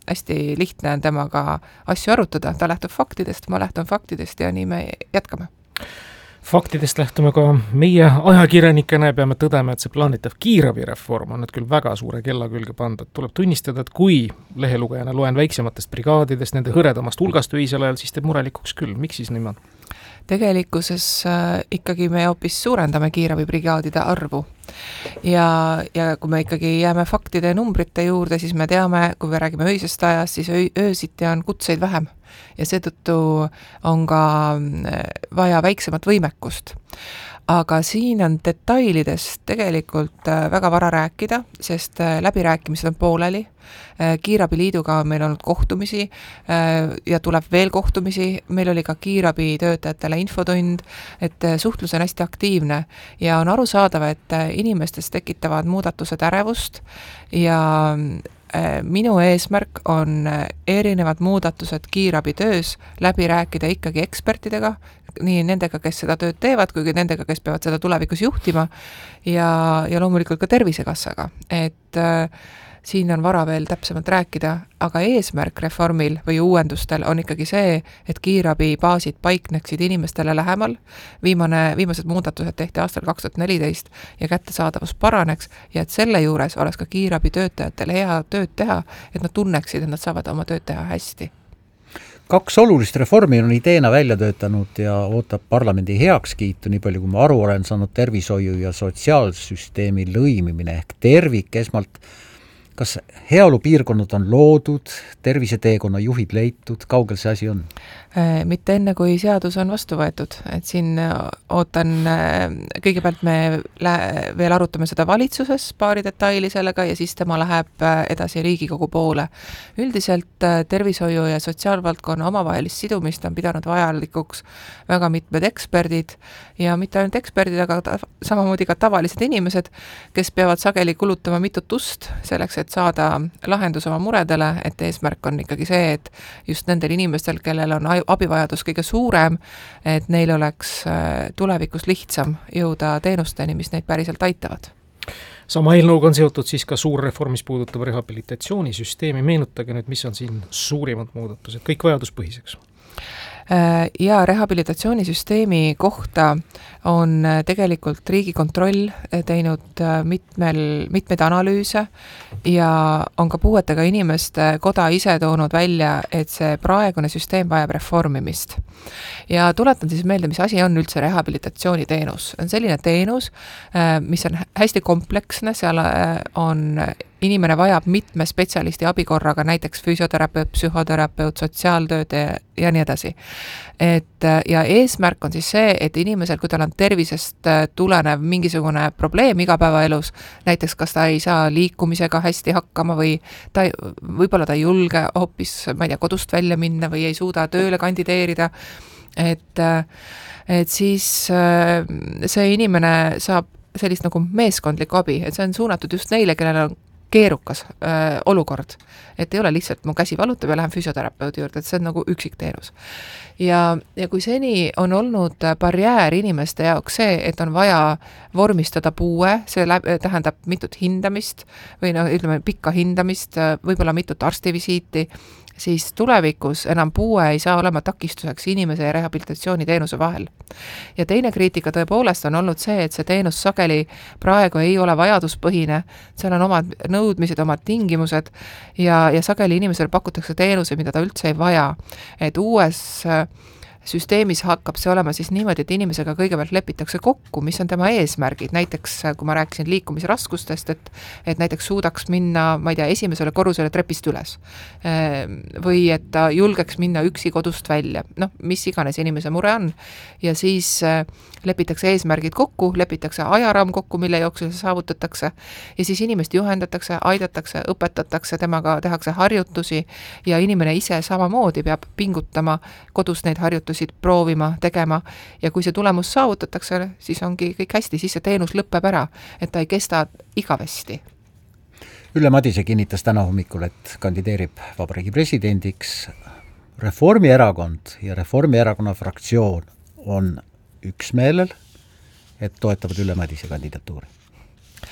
hästi lihtne on temaga asju arutada, ta lähtub faktidest, ma lähtun faktidest ja nii me jätkame. Faktidest lähtume ka meie ajakirjanikena ja peame tõdema, et see plaanitav kiirabireform on nüüd küll väga suure kella külge pandud. Tuleb tunnistada, et kui lehelugejana loen väiksematest brigaadidest, nende hõredamast hulgast öisel ajal, siis teeb murelikuks küll. Miks siis niimoodi? Tegelikkuses ikkagi me hoopis suurendame kiirabibrigaadide arvu. Ja kui me ikkagi jääme faktide ja numbrite juurde, siis me teame, kui me räägime öisest ajast, siis öösiti on kutseid vähem. Ja seetõttu on ka vaja väiksemat võimekust. Aga siin on detailidest tegelikult väga vara rääkida, sest läbirääkimised on pooleli. Kiirabiliiduga on meil olnud kohtumisi ja tuleb veel kohtumisi. Meil oli ka kiirabitöötajatele infotund, et suhtlus on hästi aktiivne ja on arusaadav, et inimestes tekitavad muudatused ärevust ja minu eesmärk on erinevad muudatused kiirabitöös läbi rääkida ikkagi ekspertidega, nii nendega, kes seda tööd teevad, kui nendega, kes peavad seda tulevikus juhtima ja loomulikult ka Tervisekassaga. Et siin on vara veel täpsemalt rääkida, aga eesmärk reformil või uuendustel on ikkagi see, et kiirabibaasid paikneksid inimestele lähemal. Viimased muudatused tehti aastal 2014 ja kättesaadavus paraneks ja et selle juures oleks ka kiirabitöötajatel hea tööd teha, et nad tunneksid, et nad saavad oma tööd teha hästi. 2 olulist reformi on ideena välja töötanud ja ootab parlamendi heakskiitu, nii palju kui ma aru olen saanud, tervishoiu ja sotsiaalsüsteemi lõimimine ehk tervik esmalt. Kas heaolupiirkonnad on loodud, terviseteekonna juhid leitud, kaugel see asi on? Mitte enne, kui seadus on vastu võetud. Et siin ootan, kõigepealt me veel arutame seda valitsuses paari detaili sellega ja siis tema läheb edasi Riigikogu poole. Üldiselt tervishoiu ja sotsiaalvaldkonna omavahelist sidumist on pidanud vajalikuks väga mitmed eksperdid ja mitte ainult eksperdid, aga samamoodi ka tavalised inimesed, kes peavad sageli kulutama mitut ust selleks, et saada lahendus oma muredele, et eesmärk on ikkagi see, et just nendel inimestel, kellel on abivajadus kõige suurem, et neil oleks tulevikus lihtsam jõuda teenusteni, mis neid päriselt aitavad. Sama eelnõuga on seotud siis ka suur reform, mis puudutab rehabilitatsioonisüsteemi. Meenutage nüüd, mis on siin suurimad muudatused, kõik vajaduspõhiseks. Ja rehabilitatsioonisüsteemi kohta on tegelikult Riigikontroll teinud mitmeid analüüse ja on ka puuetega inimeste koda ise toonud välja, et see praegune süsteem vajab reformimist. Ja tuletan siis meelde, mis asi on üldse rehabilitatsiooniteenus. On selline teenus, mis on hästi kompleksne, seal on inimene vajab mitme spetsialisti abikorraga, näiteks füsioterapeut, psühhoterapeut, sotsiaaltööd ja nii edasi. Ja eesmärk on siis see, et inimesel, kui tal on tervisest tulenev mingisugune probleem igapäevaelus, näiteks kas ta ei saa liikumisega hästi hakkama või võib-olla ta ei julge hoopis, ma ei tea, kodust välja minna või ei suuda tööle kandideerida, et siis see inimene saab sellist nagu meeskondlikku abi, et see on suunatud just neile, kellel on keerukas olukord, et ei ole lihtsalt mu käsi valutab ja lähen füsioterapeudi juurde, et see on nagu üksikteenus. Ja kui seni on olnud barjäär inimeste jaoks see, et on vaja vormistada puue, see tähendab mitut hindamist või ütleme pikka hindamist, võib-olla mitut arstivisiiti, siis tulevikus enam puue ei saa olema takistuseks inimese ja rehabilitatsiooniteenuse vahel. Ja teine kriitika tõepoolest on olnud see, et see teenus sageli praegu ei ole vajaduspõhine, seal on omad nõudmised, omad tingimused ja sageli inimesele pakutakse teenuse, mida ta üldse ei vaja. Et uues süsteemis hakkab see olema siis niimoodi, et inimesega kõigepealt lepitakse kokku, mis on tema eesmärgid. Näiteks, kui ma rääkisin liikumisraskustest, et näiteks suudaks minna, ma ei tea, esimesele korrusele trepist üles. Või et ta julgeks minna üksi kodust välja. Mis iganes inimese mure on. Ja siis lepitakse eesmärgid kokku, lepitakse ajaraam kokku, mille jooksul see saavutatakse. Ja siis inimest juhendatakse, aidatakse, õpetatakse, temaga tehakse harjutusi ja inimene ise samamoodi peab pingutama kodus neid harjutusi proovima, tegema ja kui see tulemus saavutatakse, siis ongi kõik hästi, siis see teenus lõpeb ära, et ta ei kesta igavesti. Ülle Madise kinnitas täna hommikul, et kandideerib Vabariigi presidendiks. Reformierakond ja Reformierakonna fraktsioon on üksmeelel, et toetavad Ülle Madise kandidatuuri.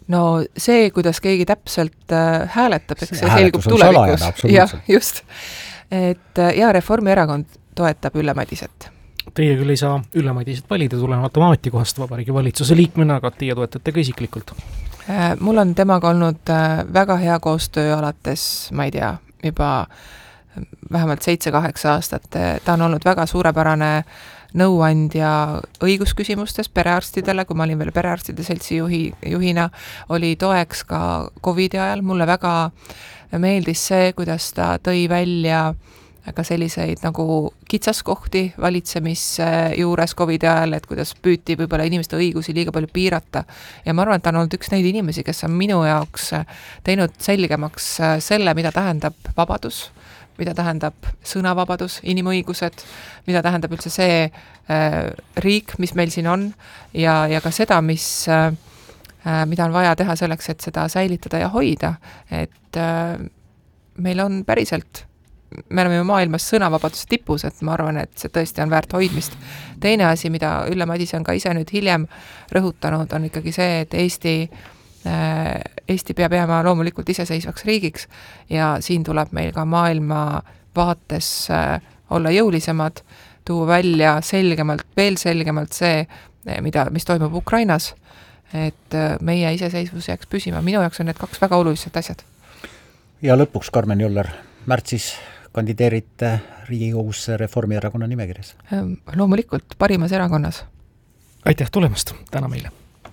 no see, kuidas keegi täpselt hääletab, eks see selgub hääletus on tulevikus. salajane, Jah, just. Et Reformierakond toetab Ülle Madiset. Teie küll ei saa Ülle Madiset valida tulenevalt oma ametikohast Vabariigi Valitsuse liikmena, aga teie toetate ka isiklikult. Mul on temaga olnud väga hea koostöö alates, ma ei tea, juba vähemalt 7-8 aastat. Ta on olnud väga suurepärane nõuandja õigusküsimustes perearstidele, kui ma olin veel perearstide seltsi juhina, oli toeks ka COVID-i ajal. Mulle väga meeldis see, kuidas ta tõi välja ka selliseid nagu kitsaskohti valitsemise juures COVID-i ajal, et kuidas püüti võib-olla inimeste õigusi liiga palju piirata. Ja ma arvan, et ta on olnud üks neid inimesi, kes on minu jaoks teinud selgemaks selle, mida tähendab vabadus, mida tähendab sõnavabadus, inimõigused, mida tähendab üldse see riik, mis meil siin on ja ka seda, mida on vaja teha selleks, et seda säilitada ja hoida. Et meil on päriselt, me oleme ju maailmas sõnavabaduse tipus, et ma arvan, et see tõesti on väärt hoidmist. Teine asi, mida Ülle Madise on ka ise nüüd hiljem rõhutanud, on ikkagi see, et Eesti peab jääma loomulikult iseseisvaks riigiks ja siin tuleb meil ka maailma vaates olla jõulisemad, tuua välja selgemalt, veel selgemalt see, mis toimub Ukrainas, et meie iseseisvus jääks püsima. Minu jaoks on need 2 väga olulised asjad. Ja lõpuks, Karmen Joller, märtsis kandideerite Riigikogusse Reformierakonna nimekirjas? Loomulikult parimas erakonnas. Aitäh tulemast täna meile!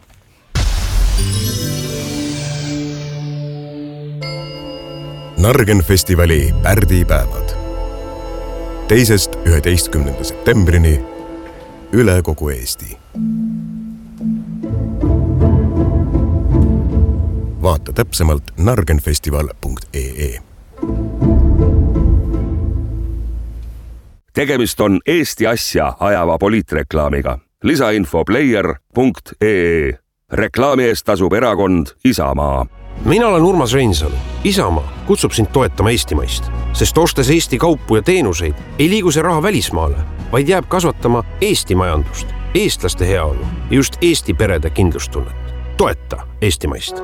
Nargen festivali pärdipäevad 2.–11. septembrini üle kogu Eesti. Vaata täpsemalt nargenfestival.ee. Tegemist on Eesti asja ajava poliitreklaamiga. Lisainfo player.ee. Reklaami eest tasub erakond Isamaa. Mina olen Urmas Reinsalu. Isamaa kutsub sind toetama eestimaist, sest ostes Eesti kaupu ja teenuseid ei liigu see raha välismaale, vaid jääb kasvatama Eesti majandust, eestlaste heaolu ja just Eesti perede kindlustunnet. Toeta eestimaist.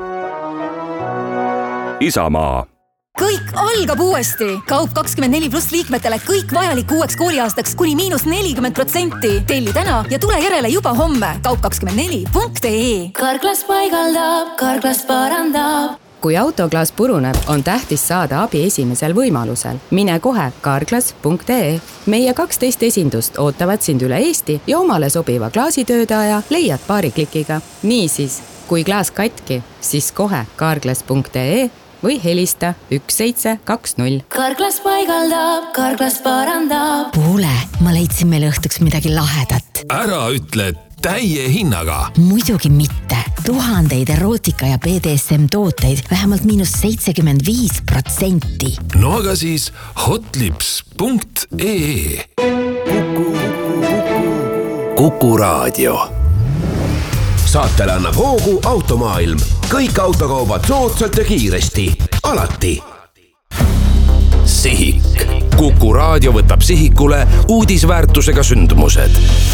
Isamaa. Kõik algab uuesti. Kaup 24+ liikmetele kõik vajalik uueks kooliaastaks kuni -40%. Telli täna ja tule järele juba homme. Kaup24.ee. Carglass paigaldab, Carglass parandab. Kui autoklaas puruneb, on tähtis saada abi esimesel võimalusel. Mine kohe carglass.ee. Meie 12 esindust ootavad sind üle Eesti ja omale sobiva klaasitöödaja leiad paari klikiga. Niisiis, kui klaas katki, siis kohe carglass.ee või helista 1720. Carglass paigaldab, Carglass parandab. Kuule, ma leidsin meile õhtuks midagi lahedat. Ära ütle täie hinnaga. Muidugi mitte. Tuhandeid erootika ja BDSM tooteid vähemalt -75%. No aga siis hotlips.ee. Kuku Raadio. Saatele annab hoogu Automaailm. Kõik autokaubad soodsalt ja kiiresti. Alati. Sihik. Kuku Raadio võtab sihikule uudisväärtusega sündmused.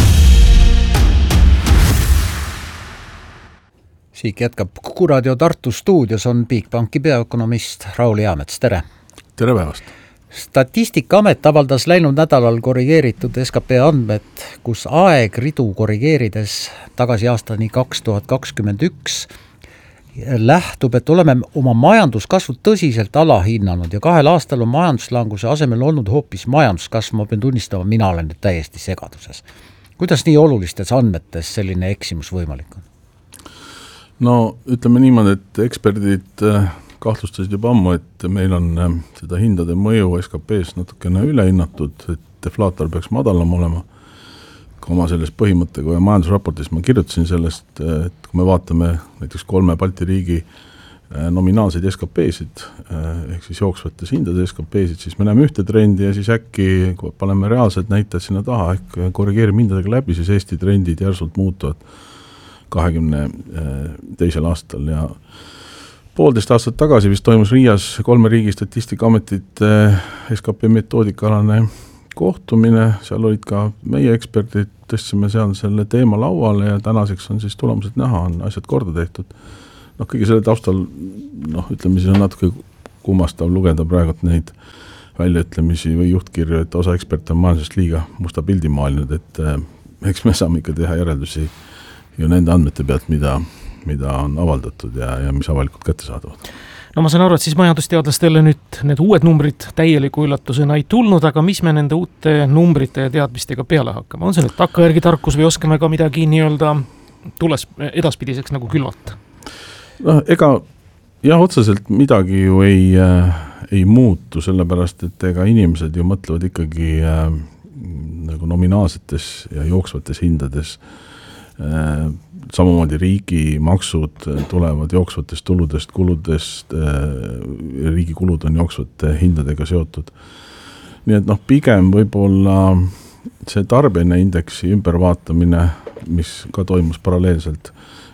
Siik jätkab. Kuku Raadio Tartu stuudios on Bigbanki peaökonomist Raul Jaamets. Tere! Tere päevast! Statistikaamet avaldas läinud nädalal korrigeeritud SKP andmed, kus aegridu korrigeerides tagasi aastani 2021 lähtub, et oleme oma majanduskasvu tõsiselt alahinnanud ja 2 aastal on majanduslanguse asemel olnud hoopis majanduskasv. Ma pean tunnistama, mina olen nüüd täiesti segaduses. Kuidas nii olulistes andmetes selline eksimus võimalik on? No ütleme niimoodi, et eksperdid kahtlustasid juba ammu, et meil on seda hindade mõju SKP-s natukene ülehinnatud, et deflaator peaks madalam olema. Kui oma selles põhimõttega ja majandusraportis ma kirjutasin sellest, et kui me vaatame näiteks 3 Balti riigi nominaalseid SKP-sid, ehk siis jooksvates hindade SKP-sid, siis me näeme ühte trendi ja siis äkki, kui paneme reaalsed näitajad sinna taha, ehk korrigeerime hindadega läbi, siis Eesti trendid järsult muutuvad 22. aastal ja 1,5 aastat tagasi vist toimus Riias 3 riigi statistikaametite SKP metoodikalane kohtumine, seal olid ka meie eksperdid, tõstsime seal selle teema lauale ja tänaseks on siis tulemused näha, on asjad korda tehtud. kõige selle taustal, ütleme siis on natuke kummastav lugeda praegult neid väljaütlemisi või juhtkirju, et osa eksperte on majandusest liiga musta pildi maalinud, et eks me saame ikka teha järeldusi ju nende andmete pealt, mida on avaldatud ja mis avalikult kätte saadavad. No ma saan aru, et siis majandusteadlastele nüüd need uued numbrid täieliku üllatusena ei tulnud, aga mis me nende uute numbrite ja teadmistega peale hakkame? On see nüüd takkajärgi tarkus või oskame ka midagi nii-öelda tules edaspidiseks nagu külvata? Ega otseselt midagi ju ei muutu, sellepärast et ega inimesed ju mõtlevad ikkagi nagu nominaalsetes ja jooksvates hindades. Samamoodi riigi maksud tulevad jooksvatest tuludest, kuludest, riigi kulud on jooksvate hindadega seotud. Nii et pigem võib-olla see tarbijana indeksi ümbervaatamine, mis ka toimus paralleelselt,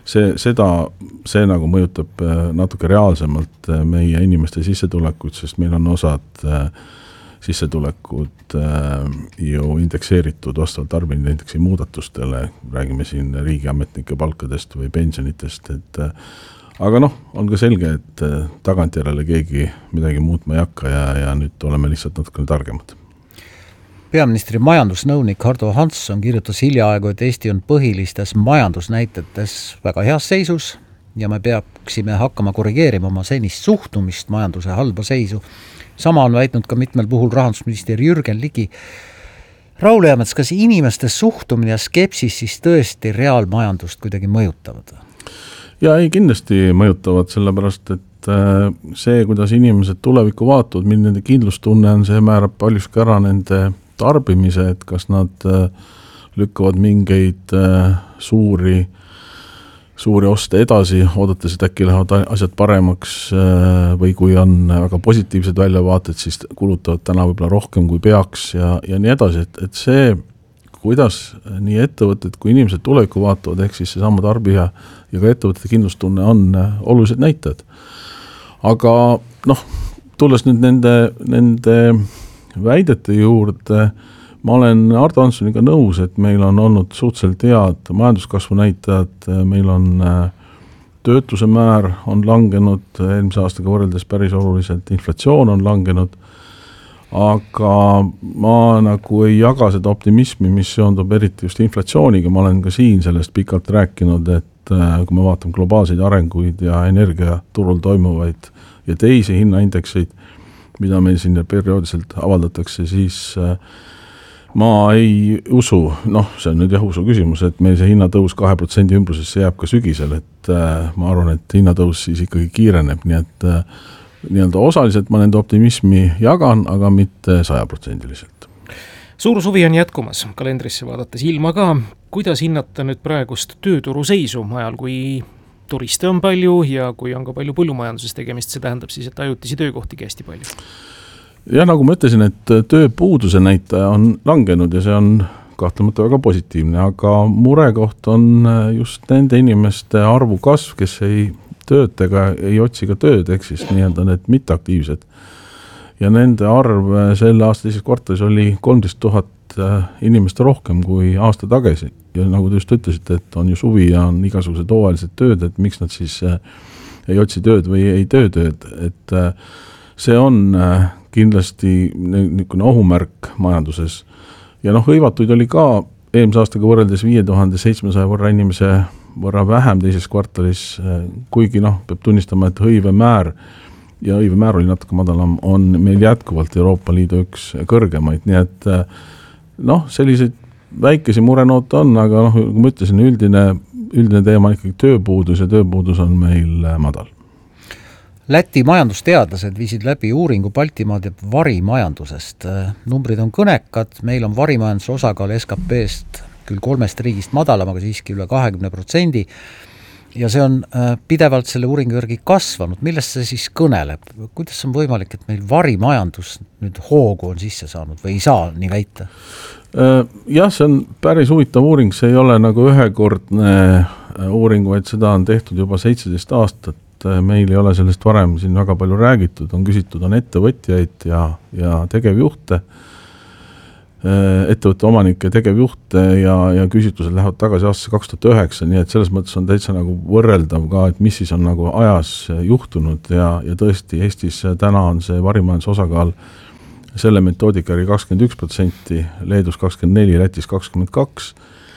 see nagu mõjutab natuke reaalsemalt meie inimeste sissetulekuid, sest meil on osad sissetulekud ju indekseeritud vastavalt tarbijate muudatustele, räägime siin riigiametnike palkadest või pensionitest, aga on ka selge, et tagantjärele keegi midagi muutma ei hakka ja nüüd oleme lihtsalt natukene targemad. Peaministri majandusnõunik Hardo Hansson kirjutas hiljaaegu, et Eesti on põhilistes majandusnäitetes väga heas seisus ja me peaksime hakkama korrigeerima oma senist suhtumist majanduse halba seisu. Sama on väitnud ka mitmel puhul rahandusminister Jürgen Ligi. Raul Eamets, kas inimeste suhtumine ja skepsis siis tõesti reaalmajandust kuidagi mõjutavad? Ja ei, kindlasti mõjutavad, sellepärast, et see, kuidas inimesed tulevikku vaatavad, milline nende kindlustunne on, see määrab paljuski ära nende tarbimise, et kas nad lükkavad mingeid suuri oste edasi, oodates, et äkki lähevad asjad paremaks või kui on väga positiivsed väljavaated, siis kulutavad täna võib-olla rohkem kui peaks ja nii edasi, et see, kuidas nii ettevõtted kui inimesed tulevikku vaatavad, ehk siis see sama tarbija ja ka ettevõtete kindlustunne on olulised näitajad. Aga tulles nüüd nende väidete juurde, ma olen Hardo Hanssoniga nõus, et meil on olnud suhteliselt head majanduskasvu näitajad, meil on töötuse määr on langenud eelmise aastaga võrreldes päris oluliselt, inflatsioon on langenud, aga ma nagu ei jaga seda optimismi, mis seondub eriti just inflatsiooniga, ma olen ka siin sellest pikalt rääkinud, et kui me vaatame globaalseid arenguid ja energiaturul toimuvaid ja teisi hinnaindekseid, mida meil siin perioodiliselt avaldatakse, siis ma ei usu, see on nüüd usu küsimus, et meil see hinnatõus 2% ümbrusesse jääb ka sügisel, et ma arvan, et hinnatõus siis ikkagi kiireneb, nii et nii-öelda osaliselt ma nende optimismi jagan, aga mitte 100%. Suur suvi on jätkumas, kalendrisse vaadates ilma ka. Kuidas hinnata nüüd praegust tööturu seisu ajal, kui turiste on palju ja kui on ka palju põllumajanduses tegemist, see tähendab siis, et ajutisi töökohtigi hästi palju? Ja nagu ma ütlesin, et tööpuuduse näitaja on langenud ja see on kahtlemata väga positiivne, aga murekoht on just nende inimeste arvu kasv, kes ei töötega, ei otsi ka tööd, ehk siis nii-öelda need mitteaktiivsed. Ja nende arv selle aasta teises kvartalis oli 13 000 inimeste rohkem kui aasta tagasi. Ja nagu te just ütlesite, et on ju suvi ja on igasugused hooajalised tööd, et miks nad siis ei otsi tööd või ei tööd, et see on kindlasti niisugune ohumärk majanduses. Ja hõivatuid oli ka eelmise aastaga võrreldes 5700 võrra inimese võrra vähem teises kvartalis, kuigi peab tunnistama, et hõivemäär oli natuke madalam, on meil jätkuvalt Euroopa Liidu üks kõrgemaid, nii et selliseid väikesi murenoote on, aga kui ma ütlesin, üldine teema on ikkagi tööpuudus ja tööpuudus on meil madal. Läti majandusteadlased viisid läbi uuringu Baltimaade varimajandusest. Numbrid on kõnekad, meil on varimajanduse osakaal SKP-st küll 3 riigist madalam, aga siiski üle 20%. Ja see on pidevalt selle uuringu järgi kasvanud. Millest see siis kõneleb? Kuidas on võimalik, et meil varimajandus nüüd hoogu on sisse saanud või ei saa nii väita? Jah, see on päris huvitav uuring, see ei ole nagu ühekordne uuring, vaid seda on tehtud juba 17 aastat. Meil ei ole sellest varem siin väga palju räägitud, on küsitud, on ettevõtjaid ja tegevjuhte. ettevõtte omanike tegevjuhte ja küsitlused lähevad tagasi aastasse 2009, nii et selles mõttes on täitsa nagu võrreldav ka, et mis siis on nagu ajas juhtunud ja tõesti Eestis täna on see varimajanduse osakaal selle metoodika oli 21%, Leedus 24%, Lätis 22%,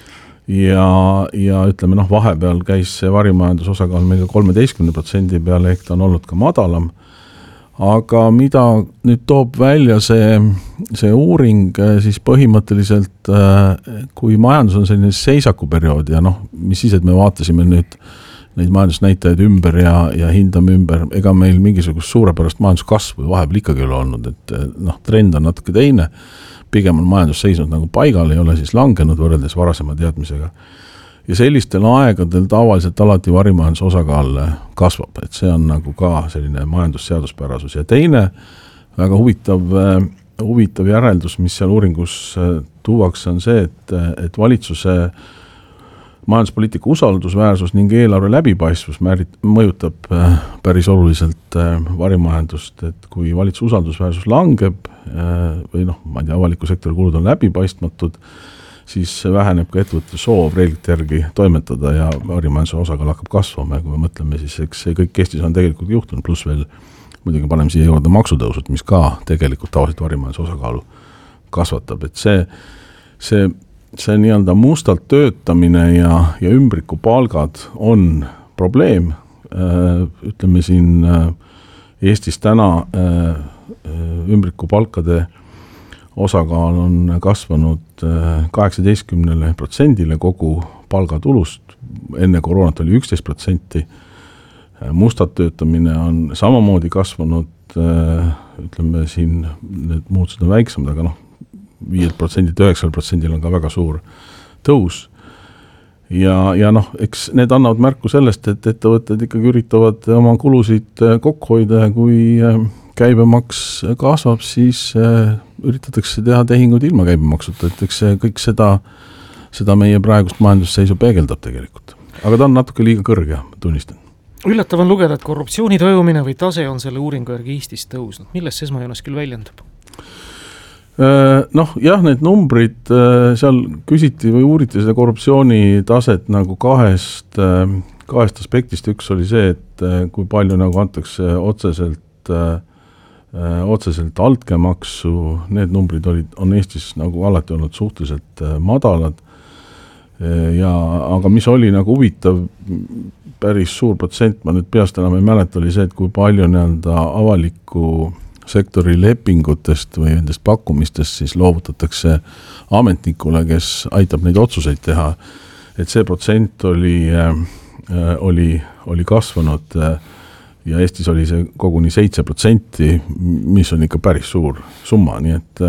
ja ütleme vahepeal käis see varimajanduse osakaal meil 13% peale, ehk ta on olnud ka madalam. Aga mida nüüd toob välja see uuring, siis põhimõtteliselt, kui majandus on selline seisakuperiood ja mis siis, et me vaatasime nüüd neid majandusnäitajaid ümber ja hindame ümber, ega meil mingisugust suurepärast majanduskasvu vahepeal ikkagi ole olnud, et trend on natuke teine, pigem on majandus seisnud nagu paigal, ei ole siis langenud võrreldes varasema teadmisega. Ja sellistel aegadel tavaliselt alati varimajanduse osakaal kasvab, et see on nagu ka selline majandusseaduspärasus. Ja teine väga huvitav järeldus, mis seal uuringus tuuakse, on see, et valitsuse majanduspoliitika usaldusväärsus ning eelarve läbipaistvus mõjutab päris oluliselt varimajandust, et kui valitsuse usaldusväärsus langeb või ma ei tea, avaliku sektori kulud on läbipaistmatud, siis väheneb ka ettevõtte soov reeglite järgi toimetada ja varimajanduse osakaal hakkab kasvama ja kui me mõtleme, siis eks see kõik Eestis on tegelikult juhtunud, pluss veel muidugi paneme siia juurde maksutõusud, mis ka tegelikult tavaliselt varimajanduse osakaalu kasvatab, et see nii-öelda mustalt töötamine ja ümbriku palgad on probleem, ütleme siin Eestis täna ümbriku palkade osakaal on kasvanud 18% kogu palgatulust, enne koroonat oli 11%, mustad töötamine on samamoodi kasvanud, ütleme siin need muutused on väiksemad, aga 5%, 9% on ka väga suur tõus. Ja eks need annavad märku sellest, et ettevõtted ikkagi üritavad oma kulusid kokku hoida ja kui käibemaks kasvab, siis üritatakse teha tehinguid ilma käibemaksuta, et eks kõik seda meie praegust majandusseisu peegeldab tegelikult. Aga ta on natuke liiga kõrge, tunnistan. Üllatav on lugeda, et korruptsiooni toimumine või tase on selle uuringu järgi Eestis tõusnud. Milles see esmajoones küll väljendab? Jah, need numbrid, seal küsiti või uuriti seda korruptsiooni taset nagu kahest aspektist. Üks oli see, et kui palju nagu antakse otseselt altkäemaksu, need numbrid on Eestis nagu alati olnud suhteliselt madalad, aga mis oli nagu huvitav, päris suur protsent, ma nüüd peast enam ei mäleta, oli see, et kui palju avaliku sektori lepingutest või nendest pakkumistest siis loovutatakse ametnikule, kes aitab neid otsuseid teha, et see protsent oli kasvanud ja Eestis oli see koguni 7%, mis on ikka päris suur summa, nii et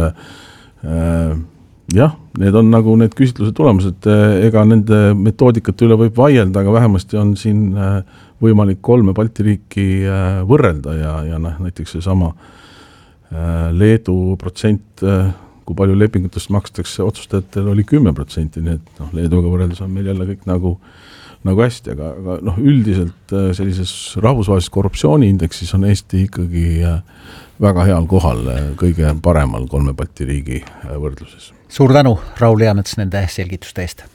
jah, need on nagu need küsitluse tulemused, ega nende metoodikate üle võib vaielda, aga vähemasti on siin võimalik 3 Balti riiki võrrelda ja näiteks see sama Leedu protsent, kui palju lepingutest makstakse otsustajatel, oli 10%, nii et Leeduga võrreldes on meil jälle kõik nagu hästi, aga üldiselt sellises rahvusvahelises korruptsiooniindeksis on Eesti ikkagi väga heal kohal, kõige paremal 3 Balti riigi võrdluses. Suur tänu, Raul Eamets, nende selgituste eest.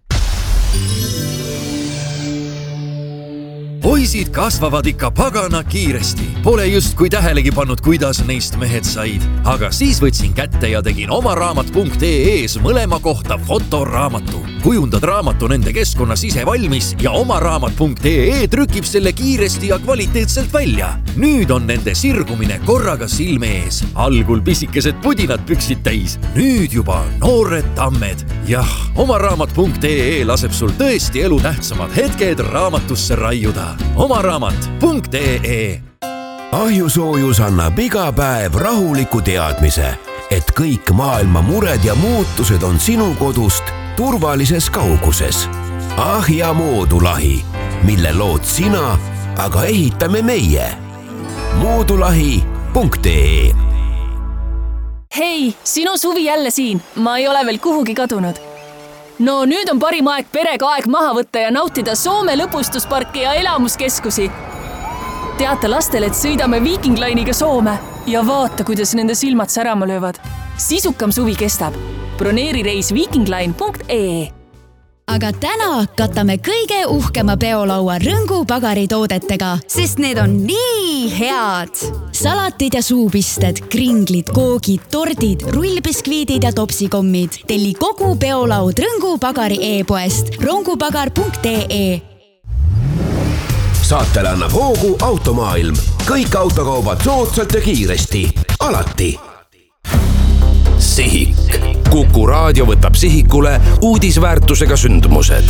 Poisid kasvavad ikka pagana kiiresti. Pole justkui tähelegi pannud, kuidas neist mehed said. Aga siis võtsin kätte ja tegin omaraamat.ee-s mõlema kohta fotoraamatu. Kujundad raamatu nende keskkonnas ise valmis ja omaraamat.ee trükib selle kiiresti ja kvaliteetselt välja. Nüüd on nende sirgumine korraga silme ees. Algul pisikesed pudinad püksid täis. Nüüd juba noored tammed. Jah, omaraamat.ee laseb sul tõesti elu tähtsamad hetked raamatusse raiuda. omaraamat.ee Ahjusoojus annab iga päev rahuliku teadmise, et kõik maailma mured ja muutused on sinu kodust turvalises kauguses. Ahja moodulahi, mille lood sina, aga ehitame meie. moodulahi.ee Hei, sinu Suvi jälle siin. Ma ei ole veel kuhugi kadunud. No nüüd on parim aeg perega aeg maha võtta ja nautida Soome lõbustusparke ja elamuskeskusi. Teate lastele, et sõidame Viking Line'iga Soome. Ja vaata, kuidas nende silmad särama löövad. Sisukam suvi kestab. Broneeri reis vikingline.ee. Aga täna katame kõige uhkema peolaua Rõngu pagaritoodetega, sest need on nii head. Salatid ja suupisted, kringlid, koogid, tordid, rullbiskviidid ja topsikommid. Telli kogu peolaud Rõngu pagari e-poest rongupagar.ee. Saatele annab hoogu Automaailm. Kõik autokaubad soodsalt ja kiiresti. Alati. Sihik. Kuku raadio võtab sihikule uudisväärtusega sündmused.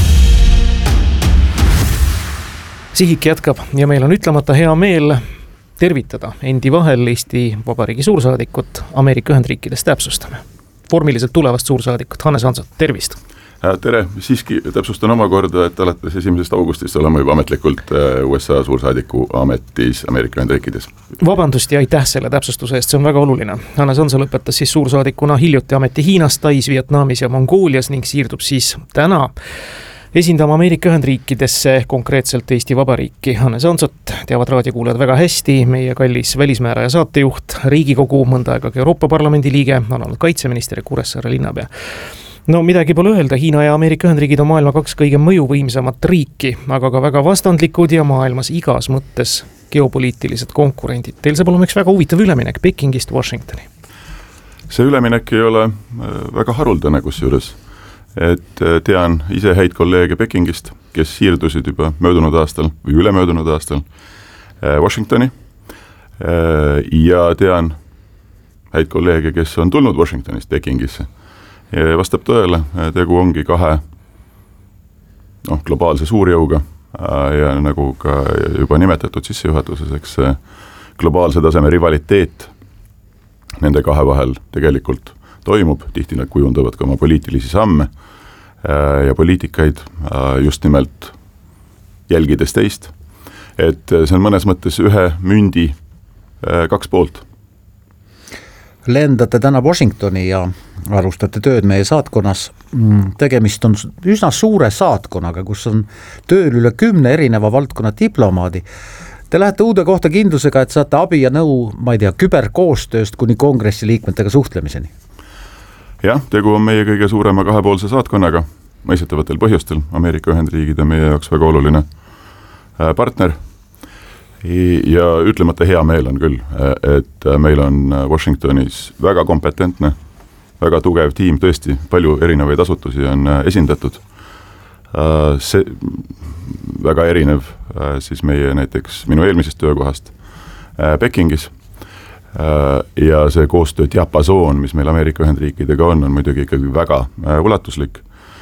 Sihik jätkab ja meil on ütlemata hea meel tervitada endi vahel Eesti Vabariigi suursaadikut Ameerika Ühendriikides täpsustame. Vormiliselt tulevast suursaadikut Hannes Hansot, tervist! Tere, siiski täpsustan omakorda, et alates 1. augustist oleme juba ametlikult USA suursaadiku ametis Ameerika Ühendriikides. Vabandust ja aitäh selle täpsustuse eest, see on väga oluline. Hannes Hanso lõpetas siis suursaadikuna hiljuti ameti Hiinas, Tais, Vietnamis ja Mongoolias ning siirdub siis täna esindama Ameerika Ühendriikidesse, konkreetselt Eesti Vabariiki. Hannes Hansot teavad raadiokuulajad väga hästi, meie kallis välismääraja saatejuht, Riigikogu, mõnda aega Euroopa Parlamendi liige, on olnud kaitseminister ja Kuressaare linnapea. No midagi pole öelda, Hiina ja Ameerika Ühendriigid on maailma 2 kõige mõjuvõimsamat riiki, aga ka väga vastandlikud ja maailmas igas mõttes geopoliitilised konkurendid. Teil saab olema üks väga huvitav üleminek Pekingist Washingtoni. See üleminek ei ole väga haruldane kusjuures, et tean ise häid kolleege Pekingist, kes siirdusid juba möödunud aastal või ülemöödunud aastal Washingtoni ja tean häid kolleege, kes on tulnud Washingtonist Pekingisse. Ja vastab tõele, tegu ongi 2 globaalse suurjõuga ja nagu ka juba nimetatud sissejuhatuses, eks globaalse taseme rivaliteet nende 2 vahel tegelikult toimub, tihti nad kujundavad ka oma poliitilisi samme ja poliitikaid just nimelt jälgides teist, et see on mõnes mõttes ühe mündi 2 poolt. Lendate täna Washingtoni ja alustate tööd meie saatkonnas. Tegemist on üsna suure saatkonaga, kus on tööl üle 10 erineva valdkonna diplomaadi. Te lähete uude kohta kindlusega, et saate abi ja nõu, ma ei tea, küberkoostööst kuni kongressi liikmetega suhtlemiseni. Jah, tegu on meie kõige suurema 2-poolse saatkonnaga, mõistetavatel põhjustel. Ameerika Ühendriigid on meie jaoks väga oluline partner. Ja ütlemata hea meel on küll, et meil on Washingtonis väga kompetentne, väga tugev tiim, tõesti palju erinevaid asutusi on esindatud. See väga erinev siis meie näiteks minu eelmisest töökohast Pekingis ja see koostöö diapasoon, mis meil Ameerika Ühendriikidega on muidugi ikkagi väga ulatuslik.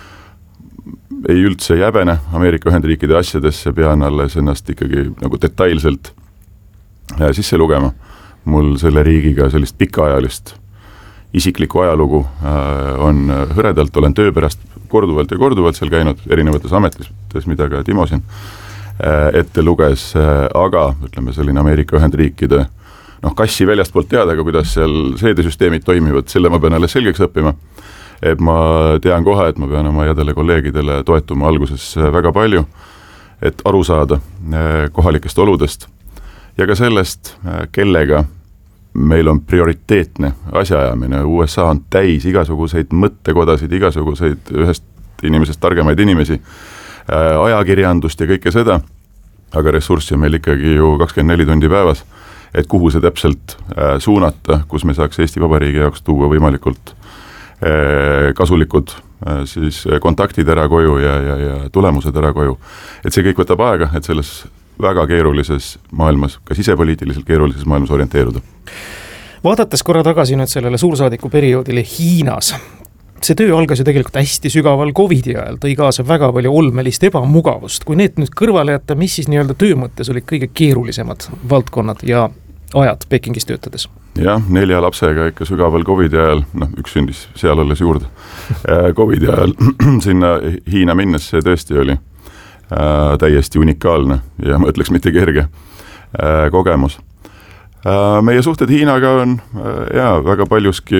Ei üldse jäbene Ameerika Ühendriikide asjadesse, pean alles ennast ikkagi nagu detailselt sisse lugema. Mul selle riigiga sellist pikaajalist isiklikku ajalugu on hõredalt, olen töö pärast korduvalt seal käinud erinevates ametites, mida ka Timo siin ette luges, aga ütleme selline Ameerika Ühendriikide kassi väljast poolt teada, kuidas seal seedesüsteemid toimivad, selle ma pean alles selgeks õppima. Et ma tean kohe, et ma pean oma headele kolleegidele toetuma alguses väga palju, et aru saada kohalikest oludest ja ka sellest, kellega meil on prioriteetne asjaajamine. USA on täis igasuguseid mõttekodasid, igasuguseid ühest inimesest targemaid inimesi, ajakirjandust ja kõike seda, aga ressurssi on meil ikkagi ju 24 tundi päevas, et kuhu see täpselt suunata, kus me saaks Eesti Vabariigi jaoks tuua võimalikult kasulikud siis kontaktid ära koju ja tulemused ära koju. Et see kõik võtab aega, et selles väga keerulises maailmas, ka sisepoliitiliselt keerulises maailmas orienteeruda. Vaadates korra tagasi nüüd sellele suursaadiku perioodile Hiinas, see töö algas ju tegelikult hästi sügaval COVID-i ajal, tõi kaasa väga palju olmelist ebamugavust. Kui need nüüd kõrvale jätta, mis siis nii-öelda töö mõttes olid kõige keerulisemad valdkonnad ja ajad Pekingis töötades? Jah, 4 lapsega ikka sügaval COVID-i ajal, üks sündis seal alles juurde. COVID-i ajal sinna Hiina minnes see tõesti oli täiesti unikaalne ja ma ütleks mitte kerge kogemus. Meie suhted Hiinaga on väga paljuski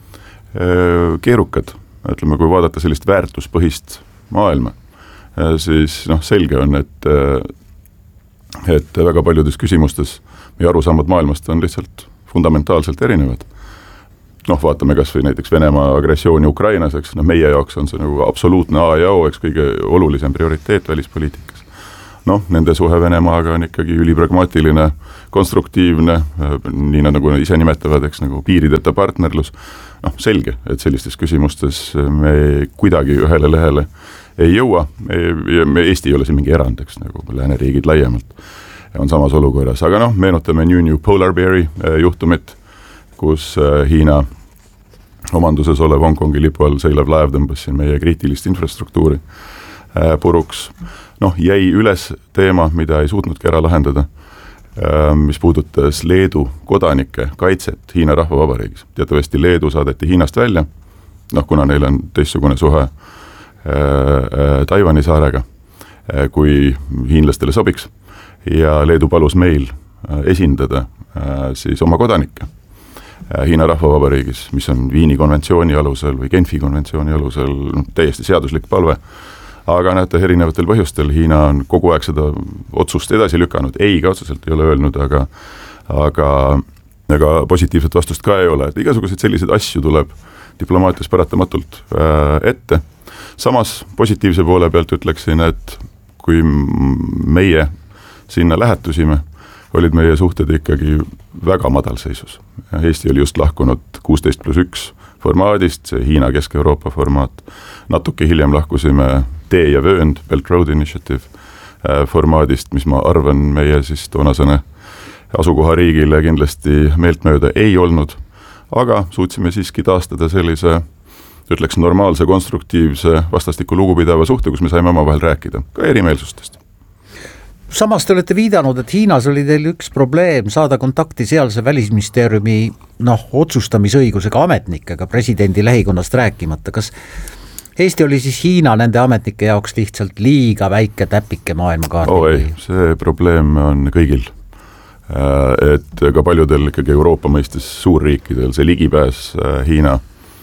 keerukad, ütleme, kui vaadata sellist väärtuspõhist maailma, siis selge on, et väga paljudes küsimustes meie arusaamad maailmast on lihtsalt fundamentaalselt erinevad. Noh, vaatame kas või näiteks Venemaa agressiooni Ukrainas, eks, meie jaoks on see nagu absoluutne A ja O, eks kõige olulisem prioriteet välispoliitikas. Noh, nende suhe Venemaaga on ikkagi ülipragmaatiline, konstruktiivne, nii nagu ise nimetavad, eks, nagu piirideta partnerlus. Noh, selge, et sellistes küsimustes me kuidagi ühele lehele ei jõua, Eesti ei ole siin mingi erand, eks, nagu lääneriigid laiemalt on samas olukorras, aga noh, meenutame New Polar Beari juhtumit, kus Hiina omanduses olev Hongkongi lipu all seilev laev tõmbas siin meie kriitilist infrastruktuuri puruks. Noh, jäi üles teema, mida ei suutnudki ära lahendada, mis puudutas Leedu kodanike kaitset Hiina Rahvavabariigis. Teatavasti Leedu saadeti Hiinast välja, noh, kuna neil on teistsugune suhe Taiwani saarega, kui hiinlastele sobiks, ja Leedu palus meil esindada siis oma kodanikke Hiina Rahvavabariigis, mis on Viini konventsiooni alusel või Genfi konventsiooni alusel täiesti seaduslik palve. Aga näete, erinevatel põhjustel Hiina on kogu aeg seda otsust edasi lükanud. Ei, ka otseselt ei ole öelnud, aga positiivset vastust ka ei ole. Et igasuguseid selliseid asju tuleb diplomaatias paratamatult ette. Samas positiivse poole pealt ütleksin, et kui meie sinna lähetusime, olid meie suhted ikkagi väga madalseisus. Eesti oli just lahkunud 16+1 formaadist, see Hiina Kesk-Euroopa formaat. Natuke hiljem lahkusime Tee ja Vöönd, Belt Road Initiative formaadist, mis ma arvan meie siis toonasene asukohariigile kindlasti meeltmööda ei olnud, aga suutsime siiski taastada sellise, ütleks normaalse, konstruktiivse, vastastikku lugupidava suhte, kus me saime omavahel rääkida, ka erimeelsustest. Samas te olete viidanud, et Hiinas oli teil üks probleem saada kontakti sealse välisministeeriumi otsustamisõigusega ametnikega, presidendi lähikonnast rääkimata. Kas Eesti oli siis Hiina nende ametnike jaoks lihtsalt liiga väike täpike maailmakaardil? Ei, see probleem on kõigil. Et ka paljudel ikkagi Euroopa mõistes suurriikidel see ligipääs Hiina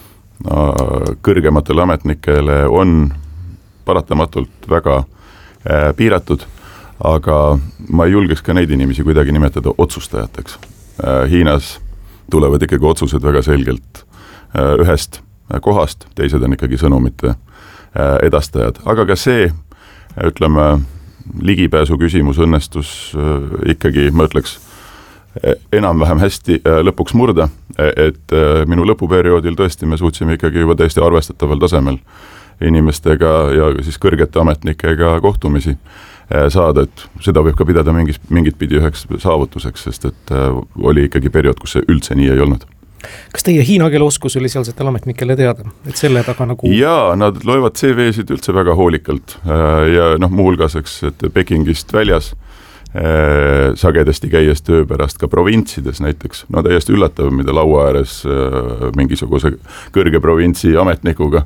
kõrgematele ametnikele on paratamatult väga piiratud, aga ma ei julgeks ka neid inimesi kuidagi nimetada otsustajateks. Hiinas tulevad ikkagi otsused väga selgelt ühest kohast, teised on ikkagi sõnumite edastajad. Aga ka see, ütleme, ligipääsu küsimus õnnestus ikkagi, ma ütleks, enam-vähem hästi lõpuks murda, et minu lõpuperioodil tõesti me suutsime ikkagi juba täiesti arvestataval tasemel inimestega ja siis kõrgete ametnikega kohtumisi saada, et seda võib ka pidada mingit pidi üheks saavutuseks, sest et oli ikkagi periood, kus see üldse nii ei olnud. Kas teie hiina keele oskus oli sealsetel ametnikele teada, et selle taga nagu... Jaa, nad loevad CV-sid üldse väga hoolikalt ja muuhulgas, et Pekingist väljas sagedasti käies töö pärast ka provintsides näiteks, täiesti üllatav, mida laua ääres mingisuguse kõrge provintsi ametnikuga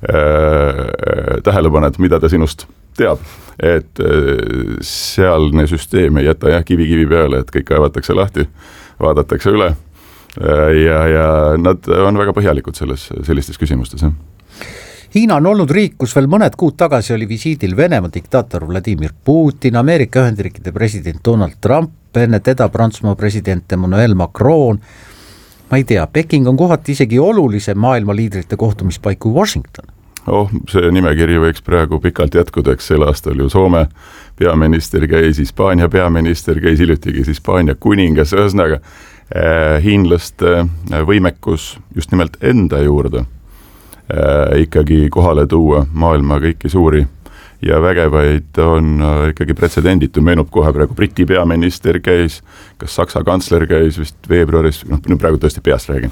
tähele paned, mida ta sinust teab, et sealne süsteem ei jäta kivi peale, et kõik kaevatakse lahti, vaadatakse üle ja nad on väga põhjalikud sellistes küsimustes. Hiina on olnud riik, kus veel mõned kuud tagasi oli visiidil Venemaa diktaator Vladimir Putin, Ameerika Ühendriikide president Donald Trump, enne teda Prantsusmaa president Emmanuel Macron. Ma ei tea, Peking on kohati isegi olulisem maailma liidrite kohtumispaik kui Washington. See nimekiri võiks praegu pikalt jätkuda, eks sel aastal ju Soome peaminister käis, Hispaania peaminister käis hiljutigi, Hispaania kuningas, ühesõnaga hiinlaste võimekus just nimelt enda juurde ikkagi kohale tuua maailma kõiki suuri ja vägevaid on ikkagi pretsedenditu, meenub kohe praegu Briti peaminister käis, kas Saksa kantsler käis vist veebruaris, praegu tõesti peast räägin.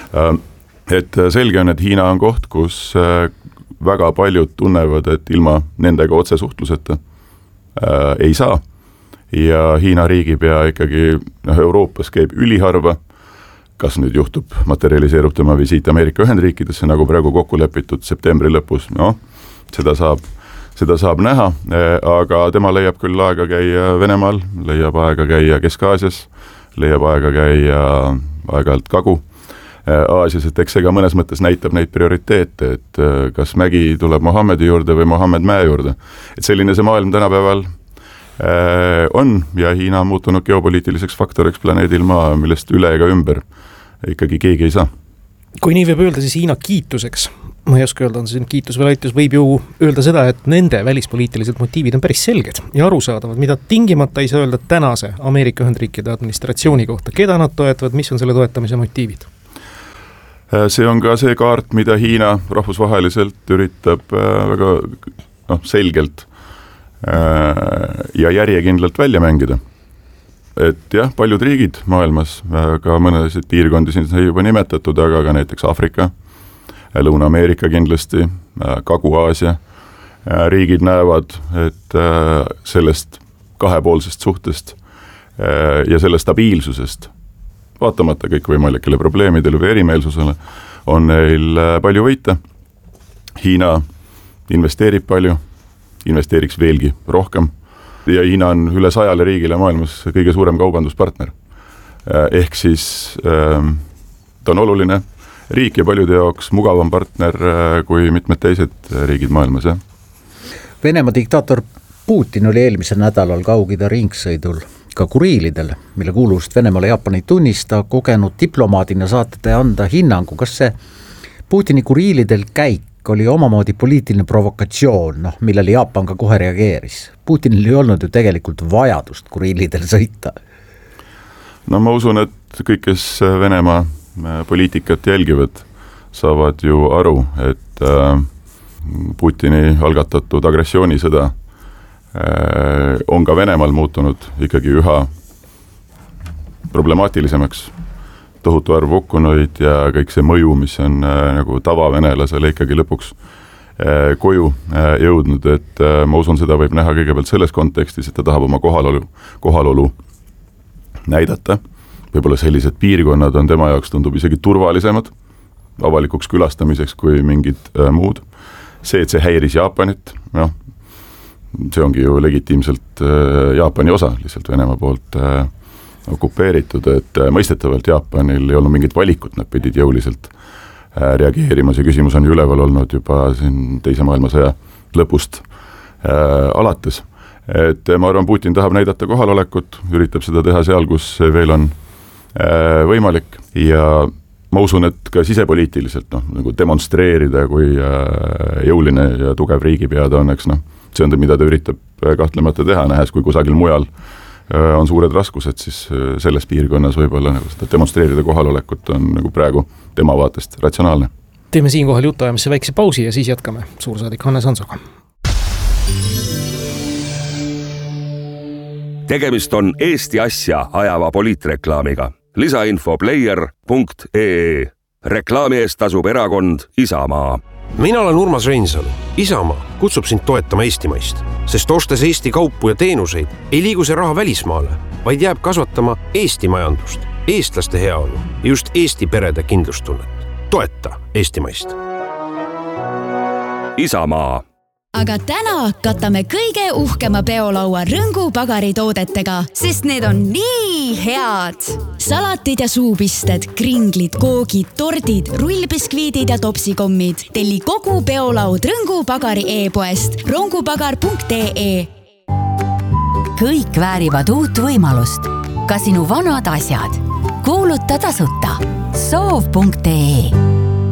Et selge on, et Hiina on koht, kus väga paljud tunnevad, et ilma nendega otsesuhtluseta ei saa ja Hiina riigipea ikkagi Euroopas käib üliharva, kas nüüd juhtub, materialiseerub tema visiit Ameerika Ühendriikidesse, nagu praegu kokku lepitud septembri lõpus, seda saab näha, aga tema leiab küll aega käia Venemaal, leiab aega käia Kesk-Aasias, leiab aega käia aeg-ajalt Kagu-Aasias, et eks see ka mõnes mõttes näitab neid prioriteete, et kas mägi tuleb Mohammedi juurde või Mohammed mäe juurde. Et selline see maailm tänapäeval on ja Hiina on muutunud geopoliitiliseks faktoriks planeedil Maa, millest üle ega ümber ikkagi keegi ei saa. Kui nii võib öelda, siis Hiina kiituseks, ma ei oska öelda, on see kiitus või laitus, võib ju öelda seda, et nende välispoliitilised motiivid on päris selged ja arusaadavad, mida tingimata ei saa öelda tänase Ameerika Ühendriikide administratsiooni kohta. Keda nad toetavad, mis on selle toetamise motiivid? See on ka see kaart, mida Hiina rahvusvaheliselt üritab väga selgelt ja järjekindlalt välja mängida. Et jah, paljud riigid maailmas, ka mõnesid piirkondi siin sai juba nimetatud, aga ka näiteks Aafrika, Lõuna-Ameerika kindlasti, Kagu-Aasia riigid näevad, et sellest kahepoolsest suhtest ja selle stabiilsusest, vaatamata kõikvõimalikele probleemidele või erimeelsusele, on neil palju võita. Hiina investeerib palju, investeeriks veelgi rohkem ja Hiina on üle 100 riigile maailmas kõige suurem kaubanduspartner. Ehk siis ta on oluline riik ja paljude jaoks mugavam partner kui mitmed teised riigid maailmas. Ja? Venemaa diktaator Putin oli eelmisel nädalal Kaug-Ida ringsõidul ka Kuriilidel, mille kuuluvust Venemaale Jaapan ei tunnista, kogenud diplomaadina saate anda hinnangu, kas see Putini Kuriilidel käik oli omamoodi poliitiline provokatsioon, millele Jaapan ka kohe reageeris. Putinil ei olnud ju tegelikult vajadust Kuriilidel sõita. No ma usun, et kõik, kes Venemaa poliitikat jälgivad, saavad ju aru, et Putini algatatud agressioonisõda on ka Venemaal muutunud ikkagi üha problemaatilisemaks. Tohutu arv hukkunuid ja kõik see mõju, mis on nagu tavavenelasele ikkagi lõpuks koju jõudnud, et ma usun, seda võib näha kõigepealt selles kontekstis, et ta tahab oma kohalolu näidata. Võib-olla sellised piirkonnad on tema jaoks tundub isegi turvalisemad avalikuks külastamiseks kui mingid muud. See, et see häiris Jaapanit, see ongi ju legitiimselt Jaapani osa, lihtsalt Venemaa poolt okupeeritud, et mõistetavalt Jaapanil ei olnud mingit valikut, nad pidid jõuliselt reageerima. See küsimus on ju üleval olnud juba siin teise maailmasõja lõpust alates. Et ma arvan, Putin tahab näidata kohalolekut, üritab seda teha seal, kus see veel on võimalik ja ma usun, et ka sisepoliitiliselt nagu demonstreerida, kui jõuline ja tugev riigipea ta on, eks see on ta, mida ta üritab kahtlemata teha, nähes, kui kusagil mujal on suured raskused, siis selles piirkonnas võib-olla nagu seda demonstreerida kohalolekut on nagu praegu tema vaatest ratsionaalne. Teeme siinkohal jutuajamisse väikse pausi ja siis jätkame suursaadik Hannes Hansoga. Tegemist on Eesti asja ajava poliitreklaamiga. Lisainfoplayer.ee. Reklaami eest tasub erakond Isamaa. Mina olen Urmas Reinsalu. Isamaa kutsub sind toetama eestimaist, sest ostes Eesti kaupu ja teenuseid ei liigu see raha välismaale, vaid jääb kasvatama Eesti majandust, eestlaste heaolu ja just Eesti perede kindlustunnet. Toeta eestimaist. Isamaa. Aga täna katame kõige uhkema peolaua Rõngu pagaritoodetega, sest need on nii head. Salatid ja suupisted, kringlid, koogid, tordid, rullbiskviidid ja topsikommid. Telli kogu peolaud Rõngu pagari e-poest rongupagar.ee. Kõik väärivad uut võimalust. Ka sinu vanad asjad. Kuuluta tasuta. Soov.ee.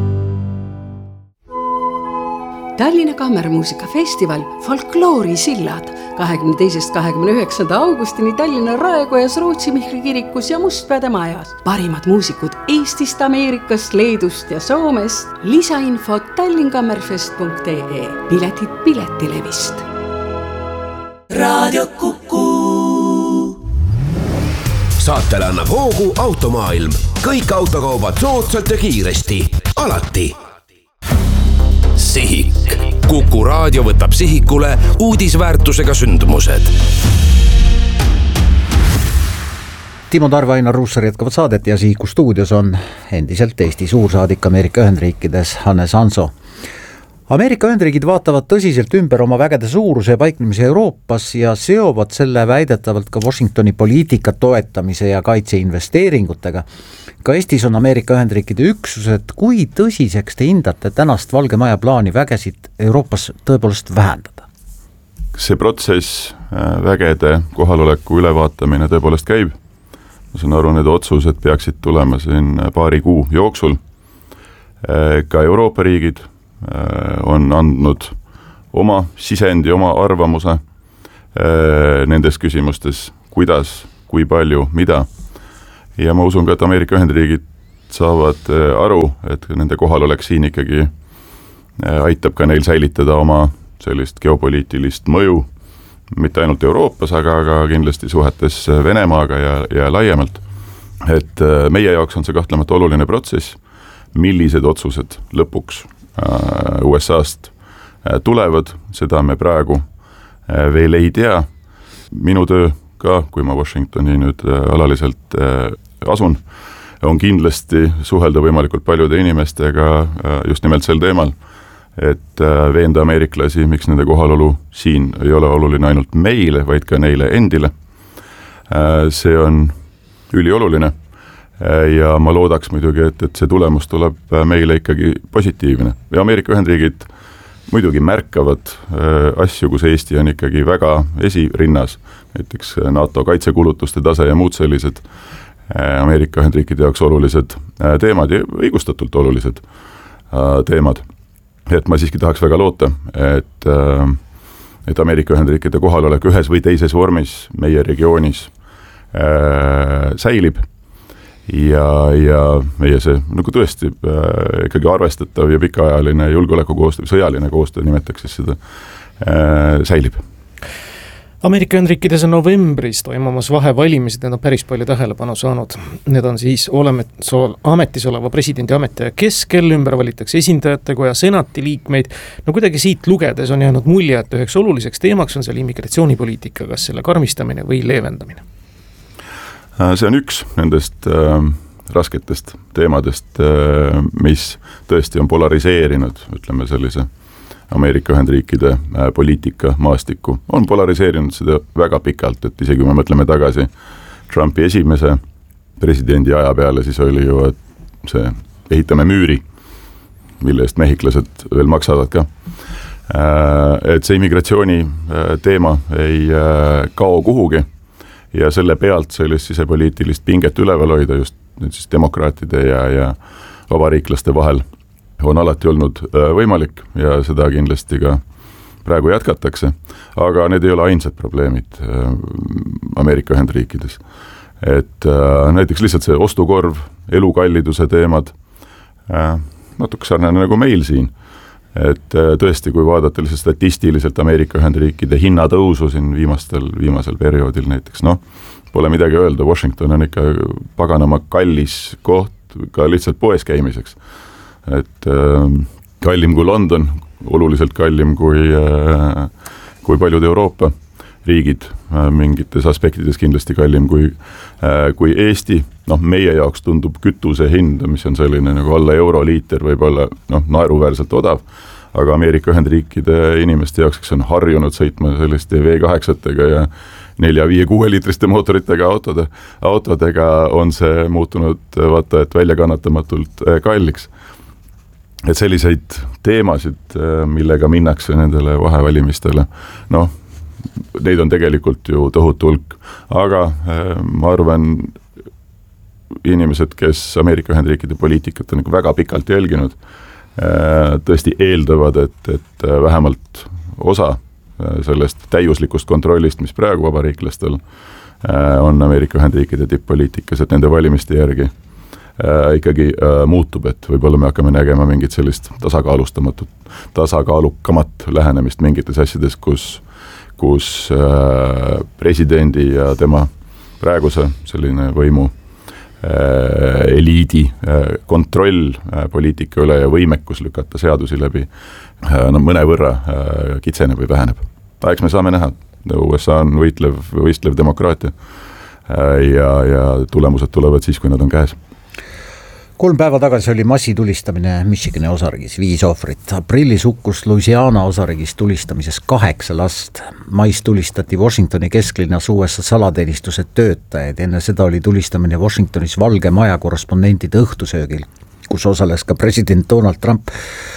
Tallinna Kammermuusikafestival Folkloori sillad 22.–29. augustini Tallinna Raekojas, Rootsi-Mihkli kirikus ja Mustpeade majas. Parimad muusikud Eestist, Ameerikast, Leedust ja Soomest. Lisainfot tallinkammerfest.ee. Piletid Piletilevist. Raadio Kuku. Saatele annab hoogu Automaailm. Kõik autokaubad soodsalt ja kiiresti. Alati. Sihik. Kuku raadio võtab sihikule uudisväärtusega sündmused. Timo Tarve, Ainar Ruussaar jätkavad saadet ja Sihiku stuudios on endiselt Eesti suursaadik Ameerika Ühendriikides Hannes Hanso. Ameerika Ühendriigid vaatavad tõsiselt ümber oma vägede suuruse ja paiknemise Euroopas ja seovad selle väidetavalt ka Washingtoni poliitika toetamise ja kaitseinvesteeringutega. Ka Eestis on Ameerika Ühendriikide üksused. Kui tõsiseks te hindate tänast Valge Maja plaani vägesid Euroopas tõepoolest vähendada? see protsess, vägede kohaloleku ülevaatamine tõepoolest käib. Ma saan aru, need otsused peaksid tulema siin paari kuu jooksul. Ka Euroopa riigid on andnud oma sisendi, oma arvamuse nendes küsimustes, kuidas, kui palju, mida. Ja ma usun ka, et Ameerika Ühendriigid saavad aru, et nende kohalolek siin ikkagi aitab ka neil säilitada oma sellist geopoliitilist mõju, mitte ainult Euroopas, aga kindlasti suhetes Venemaaga ja laiemalt. Et meie jaoks on see kahtlemata oluline protsess, millised otsused lõpuks USA-st tulevad, seda me praegu veel ei tea. Minu töö ka, kui ma Washingtoni nüüd alaliselt asun, on kindlasti suhelda võimalikult paljude inimestega just nimelt sel teemal, et veenda ameeriklasi, miks nende kohalolu siin ei ole oluline ainult meile, vaid ka neile endile. See on ülioluline ja ma loodaks muidugi, et see tulemus tuleb meile ikkagi positiivne. Ja Ameerika Ühendriigid muidugi märkavad asju, kus Eesti on ikkagi väga esirinnas, näiteks NATO kaitsekulutuste tase ja muud sellised Ameerika Ühendriikide jaoks olulised teemad ja õigustatult olulised teemad. Et ma siiski tahaks väga loota, et Ameerika Ühendriikide kohalolek ühes või teises vormis meie regioonis säilib ja meie see nagu tõesti ikkagi arvestatav ja pikaajaline julgeolekukoostöö, sõjaline koostöö nimetaks siis seda, säilib. Ameerika Ühendriikides on novembris toimumas vahevalimised, need on päris palju tähelepanu saanud. Need on siis ametis oleva presidendi ametiaja keskel, ümber valitakse esindajate koja senati liikmeid. No kuidagi siit lugedes on jäänud mulje, et üheks oluliseks teemaks on seal immigratsioonipoliitika, kas selle karmistamine või leevendamine? See on üks nendest rasketest teemadest, mis tõesti on polariseerinud, ütleme sellise Ameerika Ühendriikide poliitika maastikku. On polariseerinud seda väga pikalt, et isegi kui me mõtleme tagasi Trumpi esimese presidendi aja peale, siis oli ju, et see ehitame müüri, mille eest mehhiklased veel maksavad ka. Et see immigratsiooni teema ei kao kuhugi ja selle pealt sellist sisepoliitilist pinget üleval hoida just siis demokraatide ja vabariiklaste vahel on alati olnud võimalik ja seda kindlasti ka praegu jätkatakse, aga need ei ole ainsad probleemid Ameerika Ühendriikides. Et näiteks lihtsalt see ostukorv, elukalliduse teemad, natuke sarnane nagu meil siin. Et tõesti, kui vaadata lihtsalt statistiliselt Ameerika Ühendriikide hinnatõusu siin viimasel perioodil näiteks, pole midagi öelda, Washington on ikka paganama kallis koht ka lihtsalt poes käimiseks. Et kallim kui London, oluliselt kallim kui paljud Euroopa riigid, mingites aspektides kindlasti kallim kui Eesti. Meie jaoks tundub kütuse hind, mis on selline nagu alla euroliiter, võib-olla naeruväärselt odav, aga Ameerika Ühendriikide inimeste jaoks, kes on harjunud sõitma selliste V8-tega ja 4-5-6 liitriste mootoritega autodega on see muutunud vaata, et väljakannatamatult kalliks. Et selliseid teemasid, millega minnakse nendele vahevalimistele, neid on tegelikult ju tohutu hulk, aga ma arvan, inimesed, kes Ameerika Ühendriikide poliitikat on väga pikalt jälginud, tõesti eeldavad, et vähemalt osa sellest täiuslikust kontrollist, mis praegu vabariiklastel on Ameerika Ühendriikide tipp-poliitikas, et nende valimiste järgi ikkagi muutub, et võib-olla me hakkame nägema mingit sellist tasakaalukamat lähenemist mingites asjades, kus presidendi ja tema praeguse selline võimu eliidi kontroll poliitika üle ja võimekus lükata seadusi läbi mõnevõrra kitseneb või väheneb. Eks me saame näha, USA on võistlev demokraatia ja tulemused tulevad siis, kui nad on käes. 3 päeva tagasi oli massitulistamine Michigani osariigis, 5 ohvrit. Aprillis hukkus Louisiana osariigis tulistamises 8 last. Mais tulistati Washingtoni kesklinnas USA salateenistuse töötajaid. Enne seda oli tulistamine Washingtonis Valge Maja korrespondentide õhtusöögil, kus osales ka president Donald Trump.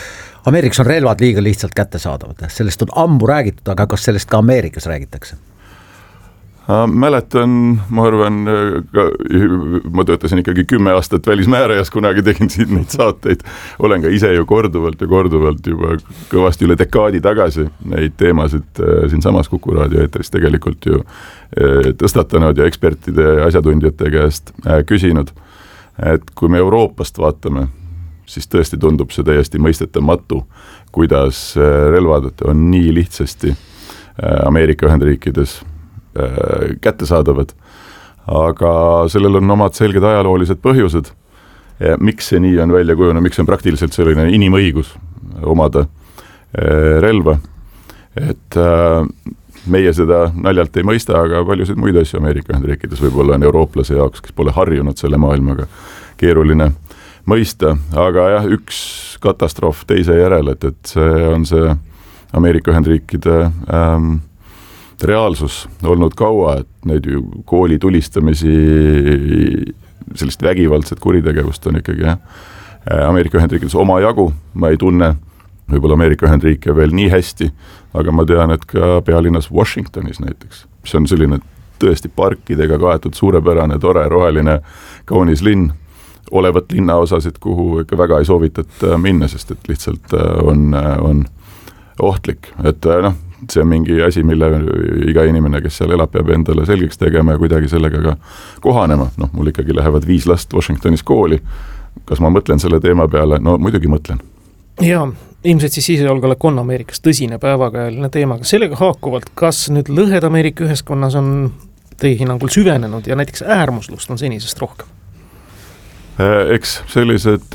Ameerikas on relvad liiga lihtsalt kättesaadavad, sellest on ammu räägitud, aga kas sellest ka Ameerikas räägitakse? Mäletan, ma arvan, ma töötasin ikkagi 10 aastat välismäärajas, kunagi tegin siin neid saateid, olen ka ise ju korduvalt juba kõvasti üle dekaadi tagasi neid teemasid siin samas Kuku raadio eetris tegelikult ju tõstatanud ja ekspertide ja asjatundjate käest küsinud, et kui me Euroopast vaatame, siis tõesti tundub see täiesti mõistetamatu, kuidas relvad on nii lihtsasti Ameerika Ühendriikides kättesaadavad, aga sellel on omad selged ajaloolised põhjused, miks see nii on välja kujunenud, miks on praktiliselt selline inimõigus omada relva, et meie seda naljalt ei mõista, aga paljusid muid asju Ameerika Ühendriikides võib-olla on eurooplase jaoks, kes pole harjunud selle maailmaga, keeruline mõista, aga jah, üks katastroof teise järel, et see on see Ameerika Ühendriikide reaalsus olnud kaua, et neid ju kooli tulistamisi, sellist vägivaldset kuritegevust on ikkagi Ameerika Ühendriikides oma jagu, ma ei tunne võib-olla Ameerika Ühendriike veel nii hästi, aga ma tean, et ka pealinnas Washingtonis näiteks, mis on selline tõesti parkidega kaetud suurepärane, tore, roheline, kaunis linn, olevat linnaosasid, kuhu ikka väga ei soovitata minna, sest et lihtsalt on ohtlik, et see on mingi asi, mille iga inimene, kes seal elab, peab endale selgeks tegema ja kuidagi sellega ka kohanema. Mul ikkagi lähevad 5 last Washingtonis kooli. Kas ma mõtlen selle teema peale? No muidugi mõtlen. Ja ilmselt siis sisejulgeolek on Ameerikas tõsine päevakajaline teema. Sellega haakuvalt, kas nüüd lõhed Ameerika ühiskonnas on teie hinnangul süvenenud ja näiteks äärmuslust on senisest rohkem? Eks sellised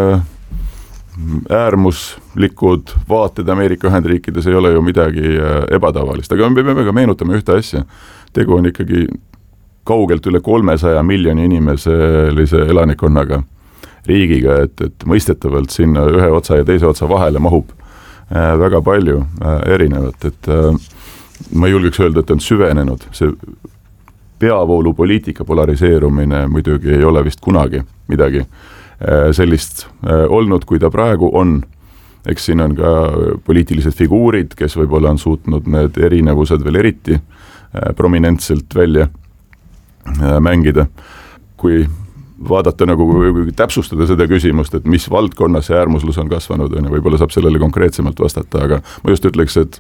äärmuslikud vaated Ameerika Ühendriikides ei ole ju midagi ebatavalist, aga me peame ka meenutama ühte asja. Tegu on ikkagi kaugelt üle 300 miljoni inimeselise elanikkonnaga riigiga, et mõistetavalt sinna ühe otsa ja teise otsa vahele mahub väga palju erinevat, et ma julgeks öelda, et on süvenenud. See peavoolupoliitika polariseerumine muidugi ei ole vist kunagi midagi sellist olnud, kui ta praegu on. Eks siin on ka poliitilised figuurid, kes võib-olla on suutnud need erinevused veel eriti prominentselt välja mängida. Kui vaadata täpsustada seda küsimust, et mis valdkonnas see äärmuslus on kasvanud, võib-olla saab sellele konkreetsemalt vastata, aga ma just ütleks, et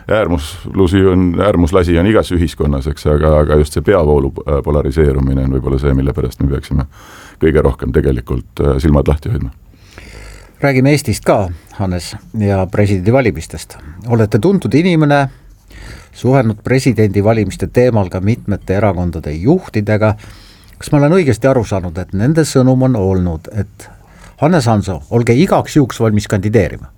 äärmuslasi on igas ühiskonnas, eks, aga just see peavoolu polariseerumine on võib-olla see, mille pärast me peaksime kõige rohkem tegelikult silmad lahti hoidma. Räägime Eestist ka, Hannes, ja presidendivalimistest. Olete tuntud inimene, suhelnud presidendivalimiste teemal ka mitmete erakondade juhtidega. Kas ma olen õigesti aru saanud, et nende sõnum on olnud, et Hannes Hanso, olge igaks juhuks valmis kandideerima?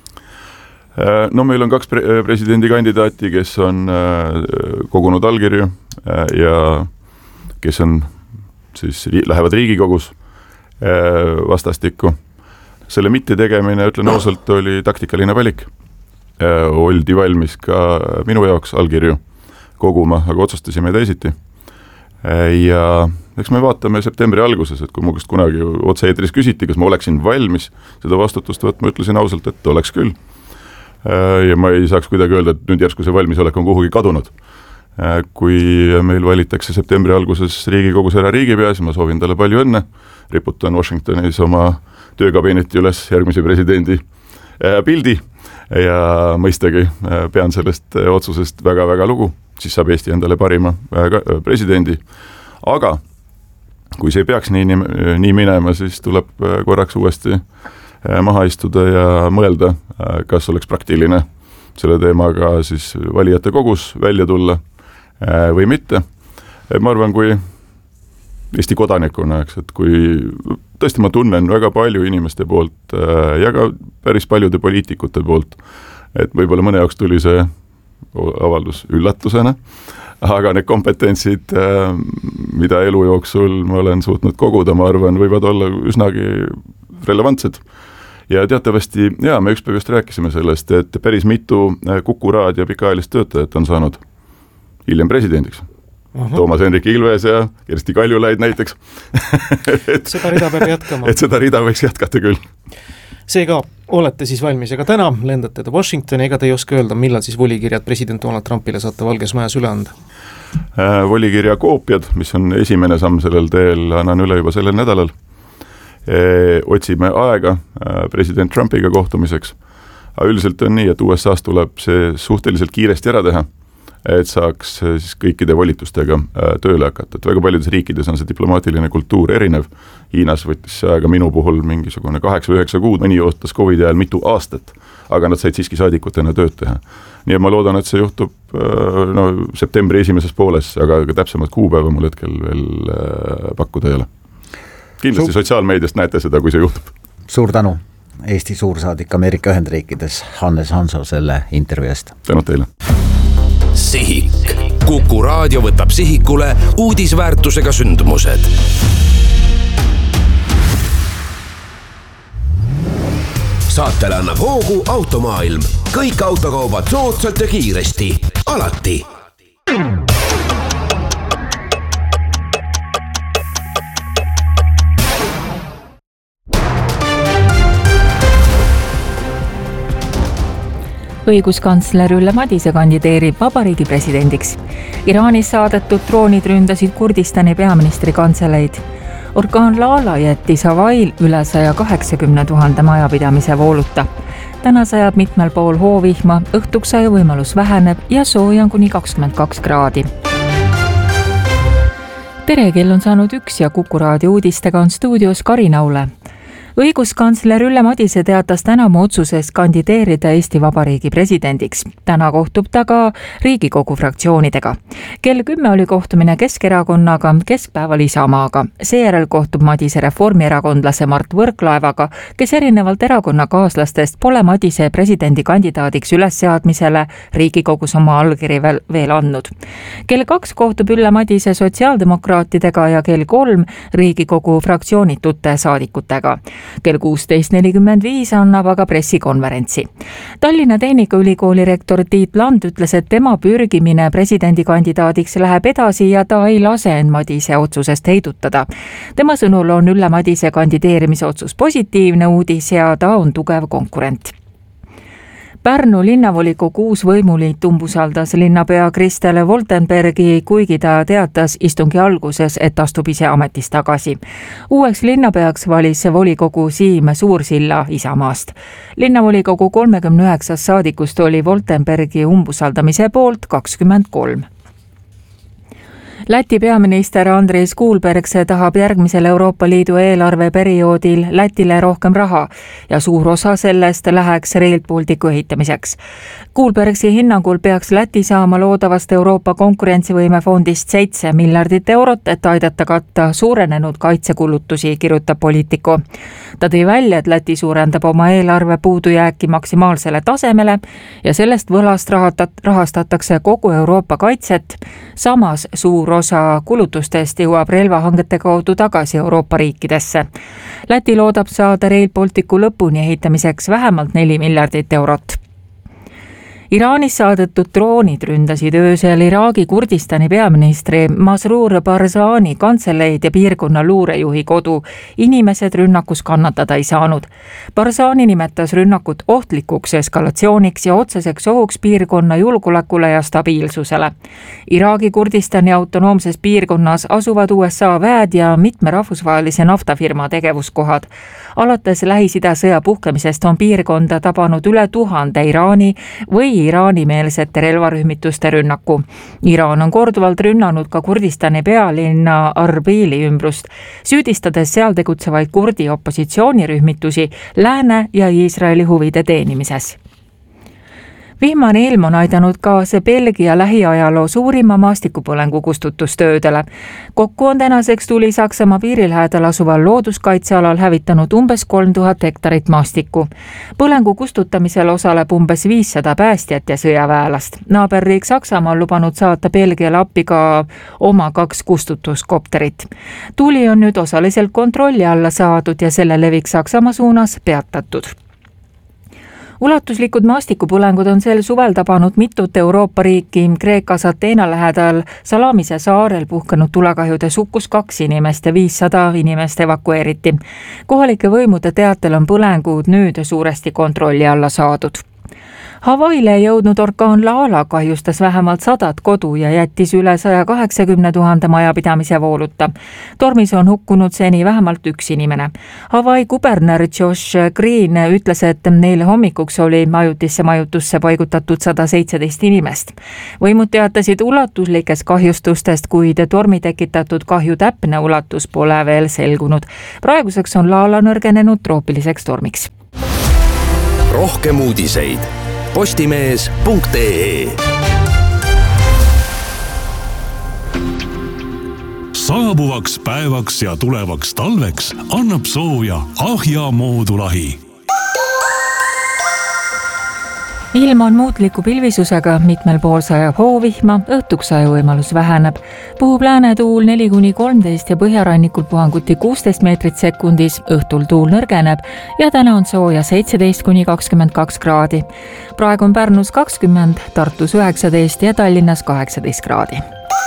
No meil on 2 presidendikandidaati, kes on kogunud allkirju ja kes on siis lähevad Riigikogus vastastikku. Selle mitte tegemine, ütlen ausalt, oli taktikaline valik. Oldi valmis ka minu jaoks allkirju koguma, aga otsustasime teisiti. Ja eks me vaatame septembri alguses, et kui mu käest kunagi otse-eetris küsiti, kas ma oleksin valmis seda vastutust võtma, ütlesin ausalt, et oleks küll. Ja ma ei saaks kuidagi öelda, et nüüd järsku see valmisolek on kuhugi kadunud. Kui meil valitakse septembri alguses Riigikogus ära riigipea, siis ma soovin talle palju õnne, riputan Washingtonis oma töökabineti üles järgmise presidendi pildi ja mõistagi pean sellest otsusest väga-väga lugu, siis saab Eesti endale parima presidendi. Aga kui see peaks nii minema, siis tuleb korraks uuesti maha istuda ja mõelda, kas oleks praktiline selle teemaga siis valijate kogus välja tulla või mitte. Ma arvan, kui Eesti kodanikuna, eks, et kui tõesti ma tunnen väga palju inimeste poolt ja ka päris paljude poliitikute poolt, et võib-olla mõne jaoks tuli see avaldus üllatusena, aga need kompetentsid, mida elu jooksul ma olen suutnud koguda, ma arvan, võivad olla üsnagi relevantsed. Ja teatavasti, me ükspäev just rääkisime sellest, et päris mitu Kuku raadio pikaajalist töötajat on saanud hiljem presidendiks. Toomas Hendrik Ilves ja Kersti Kaljulaid näiteks. Seda rida peab jätkama. Et seda rida võiks jätkata küll. Seega olete siis valmis, aga täna lendate te Washingtoni, ega te ei oska öelda, millal siis volikirjad president Donald Trumpile saate Valges Majas üle anda? Volikirja koopiad, mis on esimene samm sellel teel, annan üle juba sellel nädalal. Otsime aega president Trumpiga kohtumiseks. Aga üldiselt on nii, et USA's tuleb see suhteliselt kiiresti ära teha, et saaks siis kõikide volitustega tööle hakata. Et väga paljudes riikides on see diplomaatiline kultuur erinev. Hiinas võttis see aega minu puhul mingisugune 8-9 kuud, mõni ootas COVID ajal mitu aastat, aga nad said siiski saadikutena tööd teha. Nii et ma loodan, et see juhtub septembri esimeses pooles, aga täpsemad kuupäeva mul hetkel veel pakkuda ei ole. Kindlasti sotsiaalmeediast näete seda, kui see juhtub. Suur tänu, Eesti suursaadik Ameerika Ühendriikides Hannes Hanso selle intervjuu eest. Tänud teile. Sihik. Kuku raadio võtab sihikule uudisväärtusega sündmused. Saatele annab hoogu Automaailm. Kõik autokaubad soodsalt ja kiiresti. Alati. Õiguskantsler Ülle Madise kandideerib vabariigi presidendiks. Iraanis saadetud droonid ründasid Kurdistani peaministri kantseleid. Orkaan Lala jättis Havail üle 180 000 majapidamise vooluta. Täna sajab mitmel pool hoovihma, õhtuks aja võimalus väheneb ja sooja on kuni 22 kraadi. Tere, kell on saanud 1 ja Kuku raadio uudistega on stuudios Karina Ule. Õiguskantsler Ülle Madise teatas täna oma otsusest kandideerida Eesti Vabariigi presidendiks. Täna kohtub ta ka Riigikogu fraktsioonidega. Kell 10 oli kohtumine Keskerakonnaga, keskpäeval Isamaaga. Seejärel kohtub Madise reformierakondlase Mart Võrklaevaga, kes erinevalt erakonnakaaslastest pole Madise presidendikandidaadiks ülesseadmisele Riigikogus oma allkiri veel andnud. Kell 2 kohtub Ülle Madise sotsiaaldemokraatidega ja kell 3 Riigikogu fraktsioonitute saadikutega. Kell 16.45 annab aga pressikonverentsi. Tallinna Tehnikaülikooli rektor Tiit Land ütles, et tema pürgimine presidendikandidaadiks läheb edasi ja ta ei lase end Madise otsusest heidutada. Tema sõnul on Ülle Madise kandideerimise otsus positiivne uudis ja ta on tugev konkurent. Pärnu linnavolikogu uus võimuliit umbusaldas linnapea Kristel Woltenbergi, kuigi ta teatas istungi alguses, et astub ise ametist tagasi. Uueks linnapeaks valis volikogu Siim Suursilla Isamaast. Linnavolikogu 39 saadikust oli Woltenbergi umbusaldamise poolt 23. Läti peaminister Andris Kuulbergs tahab järgmisel Euroopa Liidu eelarveperioodil Lätile rohkem raha ja suur osa sellest läheks Rail Balticu ehitamiseks. Kuulbergsi hinnangul peaks Läti saama loodavast Euroopa konkurentsivõimefondist 7 miljardit eurot, et aidata katta suurenenud kaitsekulutusi, kirjutab Politico. Ta tõi välja, et Läti suurendab oma eelarve puudujääki maksimaalsele tasemele ja sellest võlast rahastatakse kogu Euroopa kaitset, samas suur osa kulutustest jõuab relvahangete kaudu tagasi Euroopa riikidesse. Läti loodab saada Rail Balticu lõpuni ehitamiseks vähemalt 4 miljardit eurot. Iraanis saadetud droonid ründasid öösel Iraagi Kurdistani peaministri Masroor Barzani kantseleid ja piirkonna luurejuhi kodu. Inimesed rünnakus kannatada ei saanud. Barzani nimetas rünnakut ohtlikuks eskalatsiooniks ja otseseks ohuks piirkonna julgeolekule ja stabiilsusele. Iraagi Kurdistani autonoomses piirkonnas asuvad USA väed ja mitme rahvusvahelise naftafirma tegevuskohad. Alates Lähis-Ida sõja puhkemisest on piirkonda tabanud üle 1000 Iraani või Iraani-meelsete relvarühmituste rünnaku. Iraan on korduvalt rünnanud ka Kurdistani pealinna Arbili ümbrust, süüdistades seal tegutsevaid kurdi opositsioonirühmitusi Lääne ja Iisraeli huvide teenimises. Vihmane ilm on aidanud kaasa Belgia lähiajaloo suurima maastikupõlengu kustutustöödele. Kokku on tänaseks tuli Saksamaa piiril lähedal asuval looduskaitsealal hävitanud umbes 3000 hektarit maastikku. Põlengu kustutamisel osaleb umbes 500 päästjat ja sõjaväelast. Naaberriik Saksamaa on lubanud saata Belgiale appi ka oma 2 kustutuskopterit. Tuli on nüüd osaliselt kontrolli alla saadud ja selle levik Saksamaa suunas peatatud. ulatuslikud maastikupõlengud on sel suvel tabanud mitut Euroopa riiki. Kreekas Ateena lähedal Salamise saarel puhkenud tulekahjudes hukkus 2 inimest ja 500 inimest evakueeriti. Kohalike võimude teatel on põlengud nüüd suuresti kontrolli alla saadud. Hawaiile jõudnud orkaan Laala kahjustas vähemalt 100 kodu ja jättis üle 180 000 majapidamise vooluta. Tormis on hukkunud seni vähemalt 1 inimene. Hawaii kuberner Josh Green ütles, et neile hommikuks oli ajutisse majutusse paigutatud 117 inimest. Võimud teatasid ulatuslikest kahjustustest, kuid tormi tekitatud kahju täpne ulatus pole veel selgunud. Praeguseks on Laala nõrgenenud troopiliseks tormiks. Rohkem uudiseid postimees.ee. Saabuvaks päevaks ja tulevaks talveks annab sooja Ahja moodulahi. Ilm on muutliku pilvisusega, mitmel pool sajab hoovihma, õhtuks sajuvõimalus väheneb. Puhub läänetuul 4-13 ja põhjarannikul puhanguti 16 meetrit sekundis, õhtul tuul nõrgeneb ja täna on sooja 17-22 kraadi. Praegu on Pärnus 20, Tartus 19 ja Tallinnas 18 kraadi.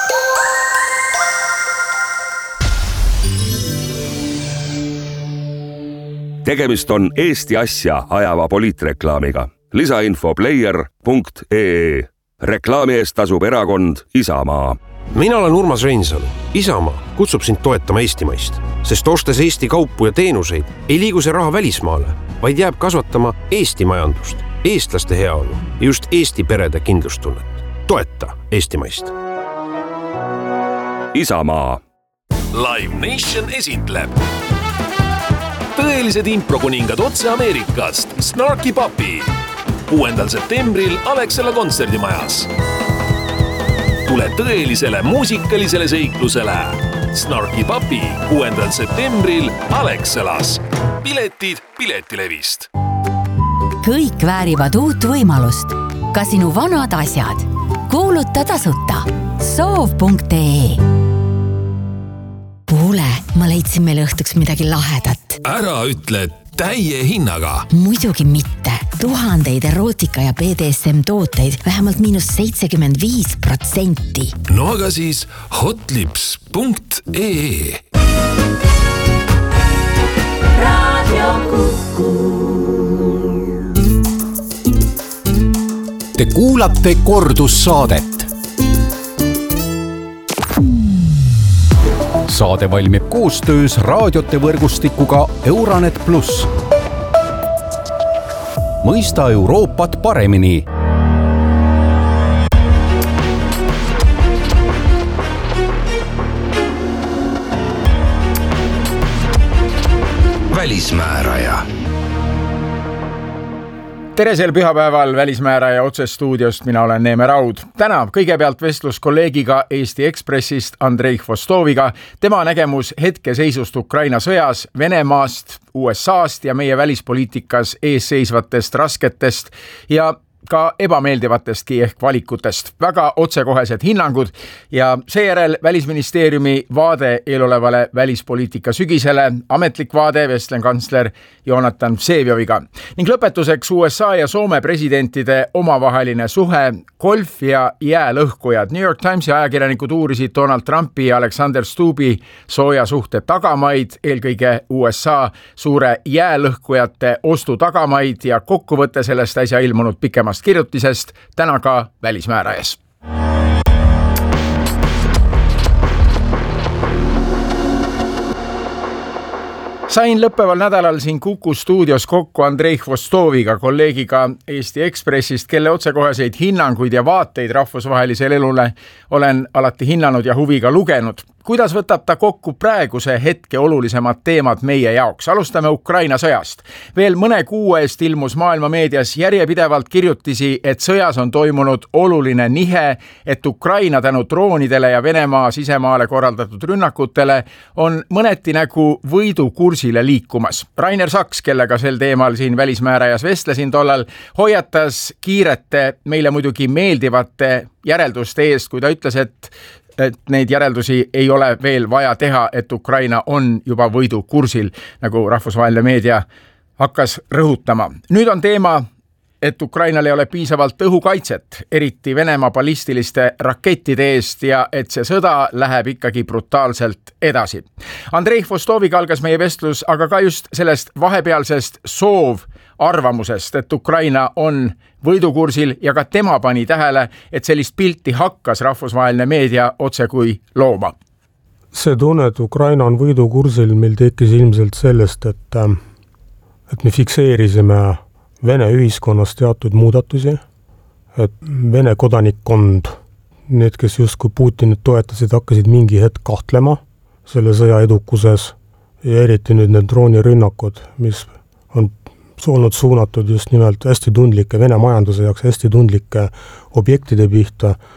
Tegemist on Eesti asja ajava poliitreklaamiga. Lisainfoplayer.ee. Reklaami eest tasub erakond Isamaa. Mina olen Urmas Reinsalu. Isamaa kutsub sind toetama eestimaist, sest ostes Eesti kaupu ja teenuseid ei liigu see raha välismaale, vaid jääb kasvatama Eesti majandust, eestlaste heaolu ja just Eesti perede kindlustunnet. Toeta eestimaist. Isamaa. Live Nation esitleb tõelised improkuningad otse Ameerikast, Snarky Puppy. 6. septembril Alexela kontserdimajas. Tule tõelisele muusikalisele seiklusele. Snarky Puppy 6. septembril Alexelas. Piletid Piletilevist. Kõik väärivad uut võimalust. Ka sinu vanad asjad. Kuuluta tasuta. Soov.ee. Kuule, ma leidsin meile õhtuks midagi lahedat. Ära ütle täie hinnaga. Muidugi mitte. Tuhandeid erootika ja BDSM tooteid vähemalt -75%. No aga siis hotlips.ee. Radio Kuku. Te kuulate kordussaadet. Saade valmib koostöös raadiote võrgustikuga Euranet Plus. Mõista Euroopat paremini. Välismääraja. Tere sel pühapäeval Välismääraja otsestuudiost, mina olen Neeme Raud. Täna kõigepealt vestlus kolleegiga Eesti Ekspressist Andrei Hvostoviga. Tema nägemus hetkeseisust Ukraina sõjas, Venemaast, USA'st ja meie välispoliitikas eesseisvatest rasketest ja ka ebameeldivatestki ehk valikutest. Väga otsekohesed hinnangud ja seejärel Välisministeeriumi vaade eelolevale välispoliitika sügisele, ametlik vaade vestlen kantsler Jonatan Vsevioviga. Ning lõpetuseks USA ja Soome presidentide omavaheline suhe, golf ja jäälõhkujad. New York Timesi ajakirjanikud uurisid Donald Trumpi ja Alexander Stubbi sooja suhte tagamaid, eelkõige USA suure jäälõhkujate ostu tagamaid ja kokkuvõte sellest äsja ilmunud pikemast kirjutisest täna ka Välismäärajas. Sain lõppeval nädalal siin Kuku stuudios kokku Andrei Hvostoviga, kolleegiga Eesti Ekspressist, kelle otsekoheseid hinnanguid ja vaateid rahvusvahelisele elule olen alati hinnanud ja huviga lugenud. Kuidas võtab ta kokku praeguse hetke olulisemad teemad meie jaoks? Alustame Ukraina sõjast. Veel mõne kuu eest ilmus maailma meedias järjepidevalt kirjutisi, et sõjas on toimunud oluline nihe, et Ukraina tänu droonidele ja Venemaa sisemaale korraldatud rünnakutele on mõneti nagu võidukursile liikumas. Rainer Saks, kellega sel teemal siin Välismäärajas vestlesin tollal, hoiatas kiirete, meile muidugi meeldivate järelduste eest, kui ta ütles, et neid järeldusi ei ole veel vaja teha, et Ukraina on juba võidukursil, nagu rahvusvaheline meedia hakkas rõhutama. Nüüd on teema et Ukrainal ei ole piisavalt õhukaitset, eriti Venemaa ballistiliste rakettide eest ja et see sõda läheb ikkagi brutaalselt edasi. Andrei Vostoviga algas meie vestlus aga ka just sellest vahepealsest arvamusest, et Ukraina on võidukursil ja ka tema pani tähele, et sellist pilti hakkas rahvusvaheline meedia otse kui looma. See tunne, et Ukraina on võidukursil, meil tekkis ilmselt sellest, et me fikseerisime Vene ühiskonnas teatud muudatusi, et Vene kodanikkond, need, kes justkui Putinit toetasid, hakkasid mingi hetk kahtlema selle sõja edukuses ja eriti nüüd need droonirünnakud, mis on olnud suunatud just nimelt hästi tundlike Vene majanduse jaoks hästi tundlike objektide pihta,